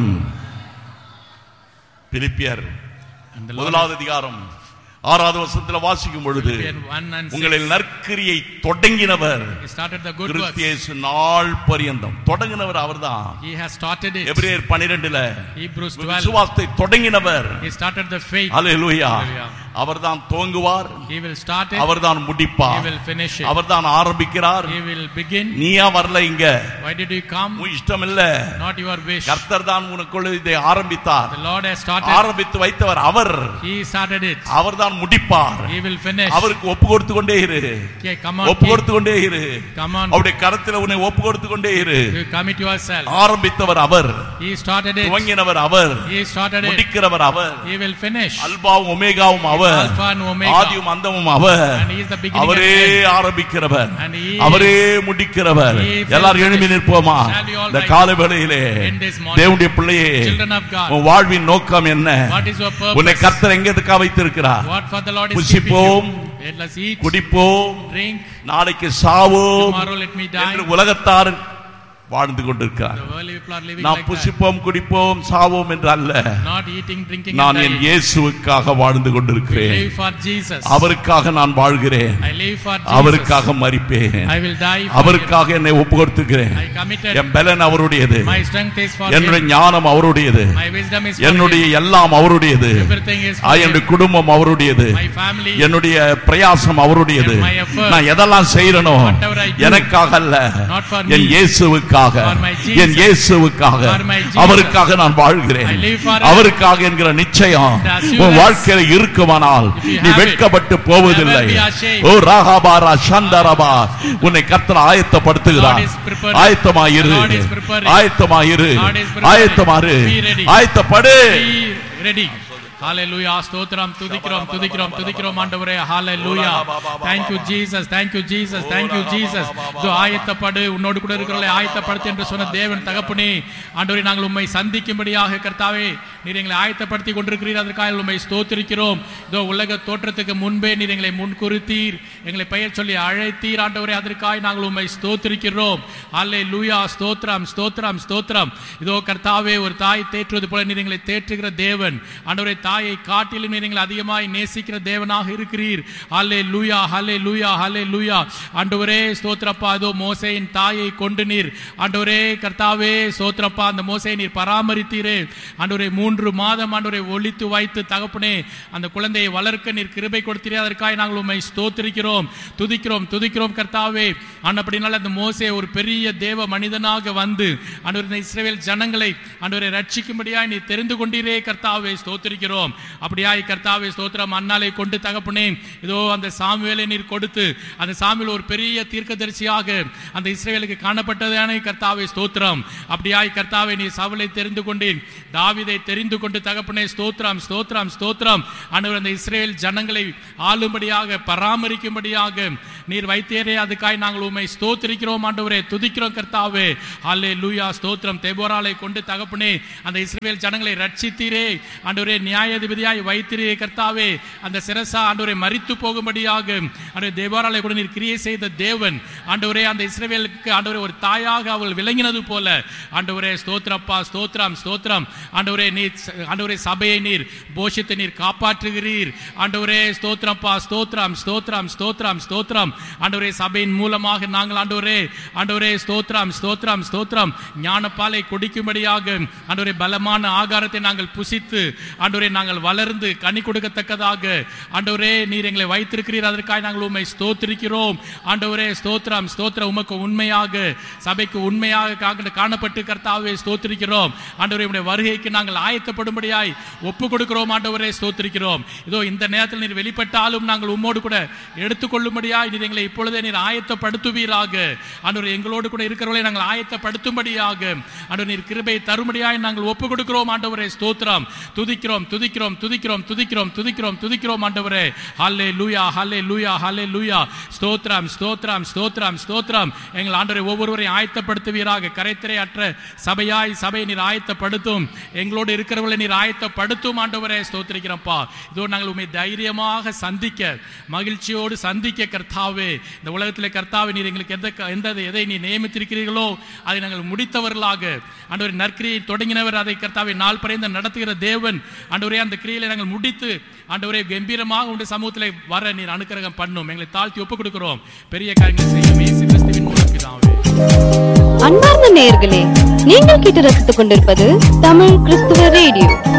[SPEAKER 1] பிலிப்பியர்
[SPEAKER 2] And the Lord,
[SPEAKER 1] முதலாவது அதிகாரம் 6வது வசனத்தில் வாசிக்கும் பொழுது
[SPEAKER 2] Philippians 1:6,
[SPEAKER 1] உங்களில் நற்கிரியை தொடங்கினவர்
[SPEAKER 2] He started the good works.
[SPEAKER 1] கிறிஸ்து இயேசு நாள் பரியந்தம் தொடங்கினவர் அவர்தான்.
[SPEAKER 2] He has started it.
[SPEAKER 1] எபிரேயர் 12ல
[SPEAKER 2] Hebrews 12.
[SPEAKER 1] விசுவாசத்தை தொடங்கினவர்.
[SPEAKER 2] He started the faith.
[SPEAKER 1] Hallelujah.
[SPEAKER 2] Hallelujah.
[SPEAKER 1] அவர்தான் துவங்குவார்.
[SPEAKER 2] He will start it.
[SPEAKER 1] அவர்தான்
[SPEAKER 2] He
[SPEAKER 1] முடிப்பார்.
[SPEAKER 2] will finish it.
[SPEAKER 1] அவர்தான் ஆரம்பிக்கிறார்.
[SPEAKER 2] He will begin.
[SPEAKER 1] நீயா வரல இங்க.
[SPEAKER 2] Why did you come?
[SPEAKER 1] உன் இஷ்டம் இல்ல.
[SPEAKER 2] Not your wish.
[SPEAKER 1] கர்த்தர் தான் உனக்குள்ள இதை ஆரம்பித்தார்.
[SPEAKER 2] The Lord has started.
[SPEAKER 1] ஆரம்பித்து வைத்தவர் அவர்.
[SPEAKER 2] He started it.
[SPEAKER 1] அவர்தான் முடிப்பார்.
[SPEAKER 2] He will finish.
[SPEAKER 1] அவருக்கு ஒப்பு கொடுத்து கொண்டே இரு.
[SPEAKER 2] Okay, come on.
[SPEAKER 1] ஒப்பு கொடுத்து கொண்டே இரு.
[SPEAKER 2] Come on.
[SPEAKER 1] அவருடைய கரத்தில் உன்னை ஒப்பு கொடுத்து கொண்டே இரு.
[SPEAKER 2] You commit yourself.
[SPEAKER 1] ஆரம்பித்தவர் our.
[SPEAKER 2] He started it.
[SPEAKER 1] துவங்கினவர் our.
[SPEAKER 2] He started it.
[SPEAKER 1] முடிக்கிறவர் our.
[SPEAKER 2] He will finish.
[SPEAKER 1] அல்பாவும் ஒமேகாவும் our.
[SPEAKER 2] Alpha and Omega.
[SPEAKER 1] ஆதியும் அந்தமும் அவர்.
[SPEAKER 2] And he is the beginning
[SPEAKER 1] அவரே
[SPEAKER 2] and end.
[SPEAKER 1] ஆரம்பிக்கிறவர்.
[SPEAKER 2] And he
[SPEAKER 1] அவரே முடிக்கிறவர்.
[SPEAKER 2] He is
[SPEAKER 1] எல்லாரும் எழும்பி
[SPEAKER 2] finished.
[SPEAKER 1] நிற்போமா?
[SPEAKER 2] Shall we all
[SPEAKER 1] இந்த
[SPEAKER 2] rise
[SPEAKER 1] காலவேளையிலே
[SPEAKER 2] in this morning?
[SPEAKER 1] தேவனுடைய பிள்ளையே,
[SPEAKER 2] Children of God,
[SPEAKER 1] உன் வாழ்வின் நோக்கம் என்ன?
[SPEAKER 2] what is your
[SPEAKER 1] உன்னை
[SPEAKER 2] purpose?
[SPEAKER 1] கர்த்தர் எங்கேதுக்கா வைத்திருக்கிறார்?
[SPEAKER 2] What for the Lord is keeping
[SPEAKER 1] புசிப்போம்,
[SPEAKER 2] you? Let's eat,
[SPEAKER 1] குடிப்போம்,
[SPEAKER 2] drink,
[SPEAKER 1] நாளைக்கு சாவோம்
[SPEAKER 2] tomorrow let me die.
[SPEAKER 1] என்று உலகத்தார் வாழ்ந்து கொண்டிருக்கிறார்.
[SPEAKER 2] The worldly people are living
[SPEAKER 1] நாம்
[SPEAKER 2] like that.
[SPEAKER 1] புசிப்போம் குடிப்போம் சாவோம் என்று அல்ல.
[SPEAKER 2] Not eating, drinking
[SPEAKER 1] நான்
[SPEAKER 2] and
[SPEAKER 1] என்
[SPEAKER 2] dying.
[SPEAKER 1] இயேசுவுக்காக வாழ்ந்து
[SPEAKER 2] We
[SPEAKER 1] கொண்டிருக்கிறேன்.
[SPEAKER 2] live for Jesus.
[SPEAKER 1] அவருக்காக நான் வாழ்கிறேன்.
[SPEAKER 2] I live for Jesus.
[SPEAKER 1] அவருக்காக மரிப்பேன்.
[SPEAKER 2] I will die for
[SPEAKER 1] அவருக்காக என்னை ஒப்பு கொடுத்துக்கிறேன்.
[SPEAKER 2] Him. I committed.
[SPEAKER 1] என் பலன் அவருடையது.
[SPEAKER 2] My strength is for
[SPEAKER 1] என்னுடைய
[SPEAKER 2] Him.
[SPEAKER 1] ஞானம் அவருடையது.
[SPEAKER 2] My wisdom is for
[SPEAKER 1] என்னுடைய
[SPEAKER 2] Him.
[SPEAKER 1] எல்லாம் அவருடையது.
[SPEAKER 2] Everything is for
[SPEAKER 1] என்னுடைய
[SPEAKER 2] Him.
[SPEAKER 1] குடும்பம் அவருடையது.
[SPEAKER 2] My family.
[SPEAKER 1] என்னுடைய பிரயாசம் அவருடையது.
[SPEAKER 2] And my effort.
[SPEAKER 1] நான் எதெல்லாம் செய்யறனோ
[SPEAKER 2] Whatever I do.
[SPEAKER 1] எனக்காக அல்ல,
[SPEAKER 2] Not for
[SPEAKER 1] என்
[SPEAKER 2] me.
[SPEAKER 1] இயேசுவுக்காக,
[SPEAKER 2] For my Jesus.
[SPEAKER 1] என் இயேசுவுக்காக,
[SPEAKER 2] For my Jesus.
[SPEAKER 1] அவருக்காக நான் வாழ்கிறேன்.
[SPEAKER 2] I live for Him.
[SPEAKER 1] அவருக்காக என்கிற நிச்சயம்
[SPEAKER 2] The assurance.
[SPEAKER 1] உன் வாழ்க்கையில இருக்குமானால்
[SPEAKER 2] If you
[SPEAKER 1] நீ
[SPEAKER 2] have it,
[SPEAKER 1] வெட்கப்பட்டு போவதில்லை.
[SPEAKER 2] never be ashamed.
[SPEAKER 1] ஓ ராகாபாரா சந்தரபா, உன்னை கர்த்தர் ஆயத்தப்படுத்துகிறார்.
[SPEAKER 2] God is preparing.
[SPEAKER 1] ஆயத்தமாயிரு,
[SPEAKER 2] The Lord is preparing.
[SPEAKER 1] ஆயத்தமாயிரு,
[SPEAKER 2] God is preparing.
[SPEAKER 1] ஆயத்தமாரு,
[SPEAKER 2] Be ready.
[SPEAKER 1] ஆயத்தப்படு.
[SPEAKER 2] Be ready. Hallelujah. ஸ்தோத்திரம், துதிக்கிறோம், துதிக்கிறோம், துதிக்கிறோம் ஆண்டவரே. Hallelujah. Thank you Jesus. Thank you Jesus. Thank you Jesus. இதோ ஆயத்தப்படு, உன்னோடு கூட இருக்கிறவர்களை ஆயத்தப்படுத்து என்று சொன்ன தேவன் தகப்பனே, ஆண்டவரே நாங்கள் உம்மை சந்திக்கும்படியாக கர்த்தாவே நீர் எங்களை ஆயத்தப்படுத்தி கொண்டிருக்கிறீர். அதற்காக உம்மை ஸ்தோத்திரிக்கிறோம். இதோ உலக தோற்றத்துக்கு முன்பே நீர் எங்களை முன்குறித்தீர், எங்களை பெயர் சொல்லி அழைத்தீர் ஆண்டவரே. அதற்காக நாங்கள் உம்மை ஸ்தோத்திரிக்கிறோம். ஹல்லேலூயா. ஸ்தோத்திரம், ஸ்தோத்திரம், ஸ்தோத்திரம். இதோ கர்த்தாவே ஒரு தாய் தேற்றுவது போல நீர் எங்களை தேற்றுகிற தேவன் ஆண்டவரே. தாயை காட்டிலும் நீர் எங்களை அதிகமாய் நேசிக்கிற தேவனாக இருக்கிறீர். ஹல்லேலூயா, ஹல்லேலூயா, ஹல்லேலூயா. ஆண்டவரே ஸ்தோத்திரப்பா. இதோ மோசேயின் தாயை கொண்டு நீர் ஆண்டவரே கர்த்தாவே ஸ்தோத்திரப்பா அந்த மோசேயை நீர் பராமரித்தீரே ஆண்டவரே. 3 மாதம் ஆண்டவரை ஒளித்து வைத்து தகப்பனே அந்த குழந்தையை வளர்க்க நீர் கிருபை கொடுத்தீரே. அதற்காக நாங்கள் உம்மை ஸ்தோத்திரிக்கிறோம், துதிக்கிறோம், துதிக்கிறோம் கர்த்தாவே. அப்படினால அந்த மோசே ஒரு பெரிய தேவ மனிதனாக வந்து ஆண்டவரே இஸ்ரவேல் ஜனங்களை ஆண்டவரை ரட்சிக்கும்படியாய் நீர் தெரிந்து கொண்டீரே கர்த்தாவே. ஸ்தோத்திரிக்கிறோம். ஸ்தோத்திரிக்கிறோம். அப்படியாய் கர்த்தாவே ஸ்தோத்திரம், அன்னாலை கொண்டு தகப்பனே இதோ அந்த சாமுவேலை நீர் கொடுத்து அந்த சாமுவேல் ஒரு பெரிய தீர்க்கதரிசியாக அந்த இஸ்ரவேலுக்கு காணப்பட்டதானே கர்த்தாவே ஸ்தோத்திரம். அப்படியாய் கர்த்தாவே நீர் சவுலை தெரிந்து கொண்டீர், தாவீதை தெரிந்து கொண்டு தகப்பனே ஸ்தோத்திரம் ஸ்தோத்திரம் ஸ்தோத்திரம். ஆண்டவரே அந்த இஸ்ரவேல் ஜனங்களை ஆளும்படியாக பராமரிக்கும்படியாக நீர் வைத்தேரே, அதுக்காய் நாங்கள் உம்மை ஸ்தோத்திரிக்கிறோம் ஆண்டவரே, துதிக்கிறோம் கர்த்தாவே. ஹல்லேலூயா ஸ்தோத்திரம். தெபோராளை கொண்டு தகப்பனே அந்த இஸ்ரவேல் ஜனங்களை ரட்சித்தீரே ஆண்டவரே, நியாயாதிபதியாய் வைத்தீரே கர்த்தாவே. அந்த சிரசா ஆண்டவரே மரித்து போகும்படியாக ஆண்டவரே தெபோராளை கூட நீர் கிரியை செய்த தேவன் ஆண்டவரே. அந்த இஸ்ரவேலுக்கு ஆண்டவரே ஒரு தாயாக அவள் விளங்கினது போல ஆண்டவரே ஸ்தோத்திரப்பா ஸ்தோத்திரம் ஸ்தோத்திரம். ஆண்டவரே நீர் ஆண்டவரே சபையை நீர் போஷித்து நீர் காப்பாற்றுகிறீர் ஆண்டவரே. ஸ்தோத்திரப்பா ஸ்தோத்திரம் ஸ்தோத்திரம் ஸ்தோத்திரம் ஸ்தோத்திரம். ஆண்டவரே சபையின் மூலமாக நாங்கள் ஆண்டவரே ஆண்டவரே ஸ்தோத்திரம் ஸ்தோத்திரம் ஸ்தோத்திரம் ஞானப்பாலை குடிக்கும்படியாக ஆண்டவரே பலமான ஆகாரத்தை நாங்கள் புசித்து ஆண்டவரே நாங்கள் வளர்ந்து கனி கொடுக்கத்தக்கதாக ஆண்டவரே நீர் எங்களை வைத்திருக்கிறீர். அதற்காக நாங்கள் உம்மை ஸ்தோத்திரிக்கிறோம் ஆண்டவரே. ஸ்தோத்திரம் ஸ்தோத்திரம். உமக்கு உண்மையாக சபைக்கு உண்மையாக காணப்பட்டு கர்த்தாவே ஸ்தோத்திரிக்கிறோம் ஆண்டவரே. உம்முடைய வருகைக்கு நாங்கள் ஆயத்தப்படும்படியாய் ஒப்பு கொடுக்கிறோம் ஆண்டவரே, ஸ்தோத்திரிக்கிறோம். இதோ இந்த நேரத்தில் நீர் வெளிப்பட்டாலும் நாங்கள் உம்மோடு கூட எடுத்துக்கொள்ளும்படியாய் நீர் எங்களை இப்பொழுதே நீர் ஆயத்தப்படுத்துவீராக ஆண்டவரே. எங்களோடு கூட இருக்கிறவர்களை நாங்கள் ஆயத்தப்படுத்தும்படியாக ஆண்டவரே நீர் கிருபை தரும்படியாய் நாங்கள் ஒப்பு கொடுக்கிறோம் ஆண்டவரே. ஸ்தோத்திரம். துதிக்கிறோம் துதிக்கிறோம் துதிக்கிறோம் துதிக்கிறோம் துதிக்கிறோம் துதிக்கிறோம் ஆண்டவரே. ஹல்லேலூயா ஹல்லேலூயா ஹல்லேலூயா. ஸ்தோத்திரம் ஸ்தோத்திரம் ஸ்தோத்திரம் ஸ்தோத்திரம். எங்கள் ஆண்டவரே ஒவ்வொருவரையும் ஆயத்தப்படுத்துவீராக. கரைத்திரை அற்ற சபையாய் சபையை நீர் ஆயத்தப்படுத்தும், எங்களோடு இருக்கிறவர்களை நீர் ஆயத்தப்படுத்தும் ஆண்டவரே. ஸ்தோத்திரிக்கிறப்பா. இதோ நாங்கள் உம்மை தைரியமாக சந்திக்க மகிழ்ச்சியோடு சந்திக்க கர்த்தாவே இந்த உலகத்திலே கர்த்தாவே நீர் எங்களுக்கு எதை நீ நியமித்திருக்கிறீர்களோ அதை நாங்கள் முடித்தவர்களாக ஆண்டவரே, நற்கிரியை தொடங்கினவர் அதை கர்த்தாவே நாள் பறைந்து நடத்துகிற தேவன் ஆண்டவரே. அந்த கிரியில நாங்கள் முடித்து ஆண்டவரே கம்பீரமாக உங்களுடைய சமூகத்திலே வர நீர் அனுக்கிரகம் பண்ணும். எங்களை தாழ்த்தி ஒப்புக் கொடுக்கிறோம். பெரிய காரியங்களை செய்யும் இயேசு கிறிஸ்துவின் மூலம் பிதாவே.
[SPEAKER 3] அன்பார்ந்த நேயர்களே, நீங்கள் கேட்டு ரசித்துக் கொண்டிருப்பது தமிழ் கிறிஸ்துவ ரேடியோ.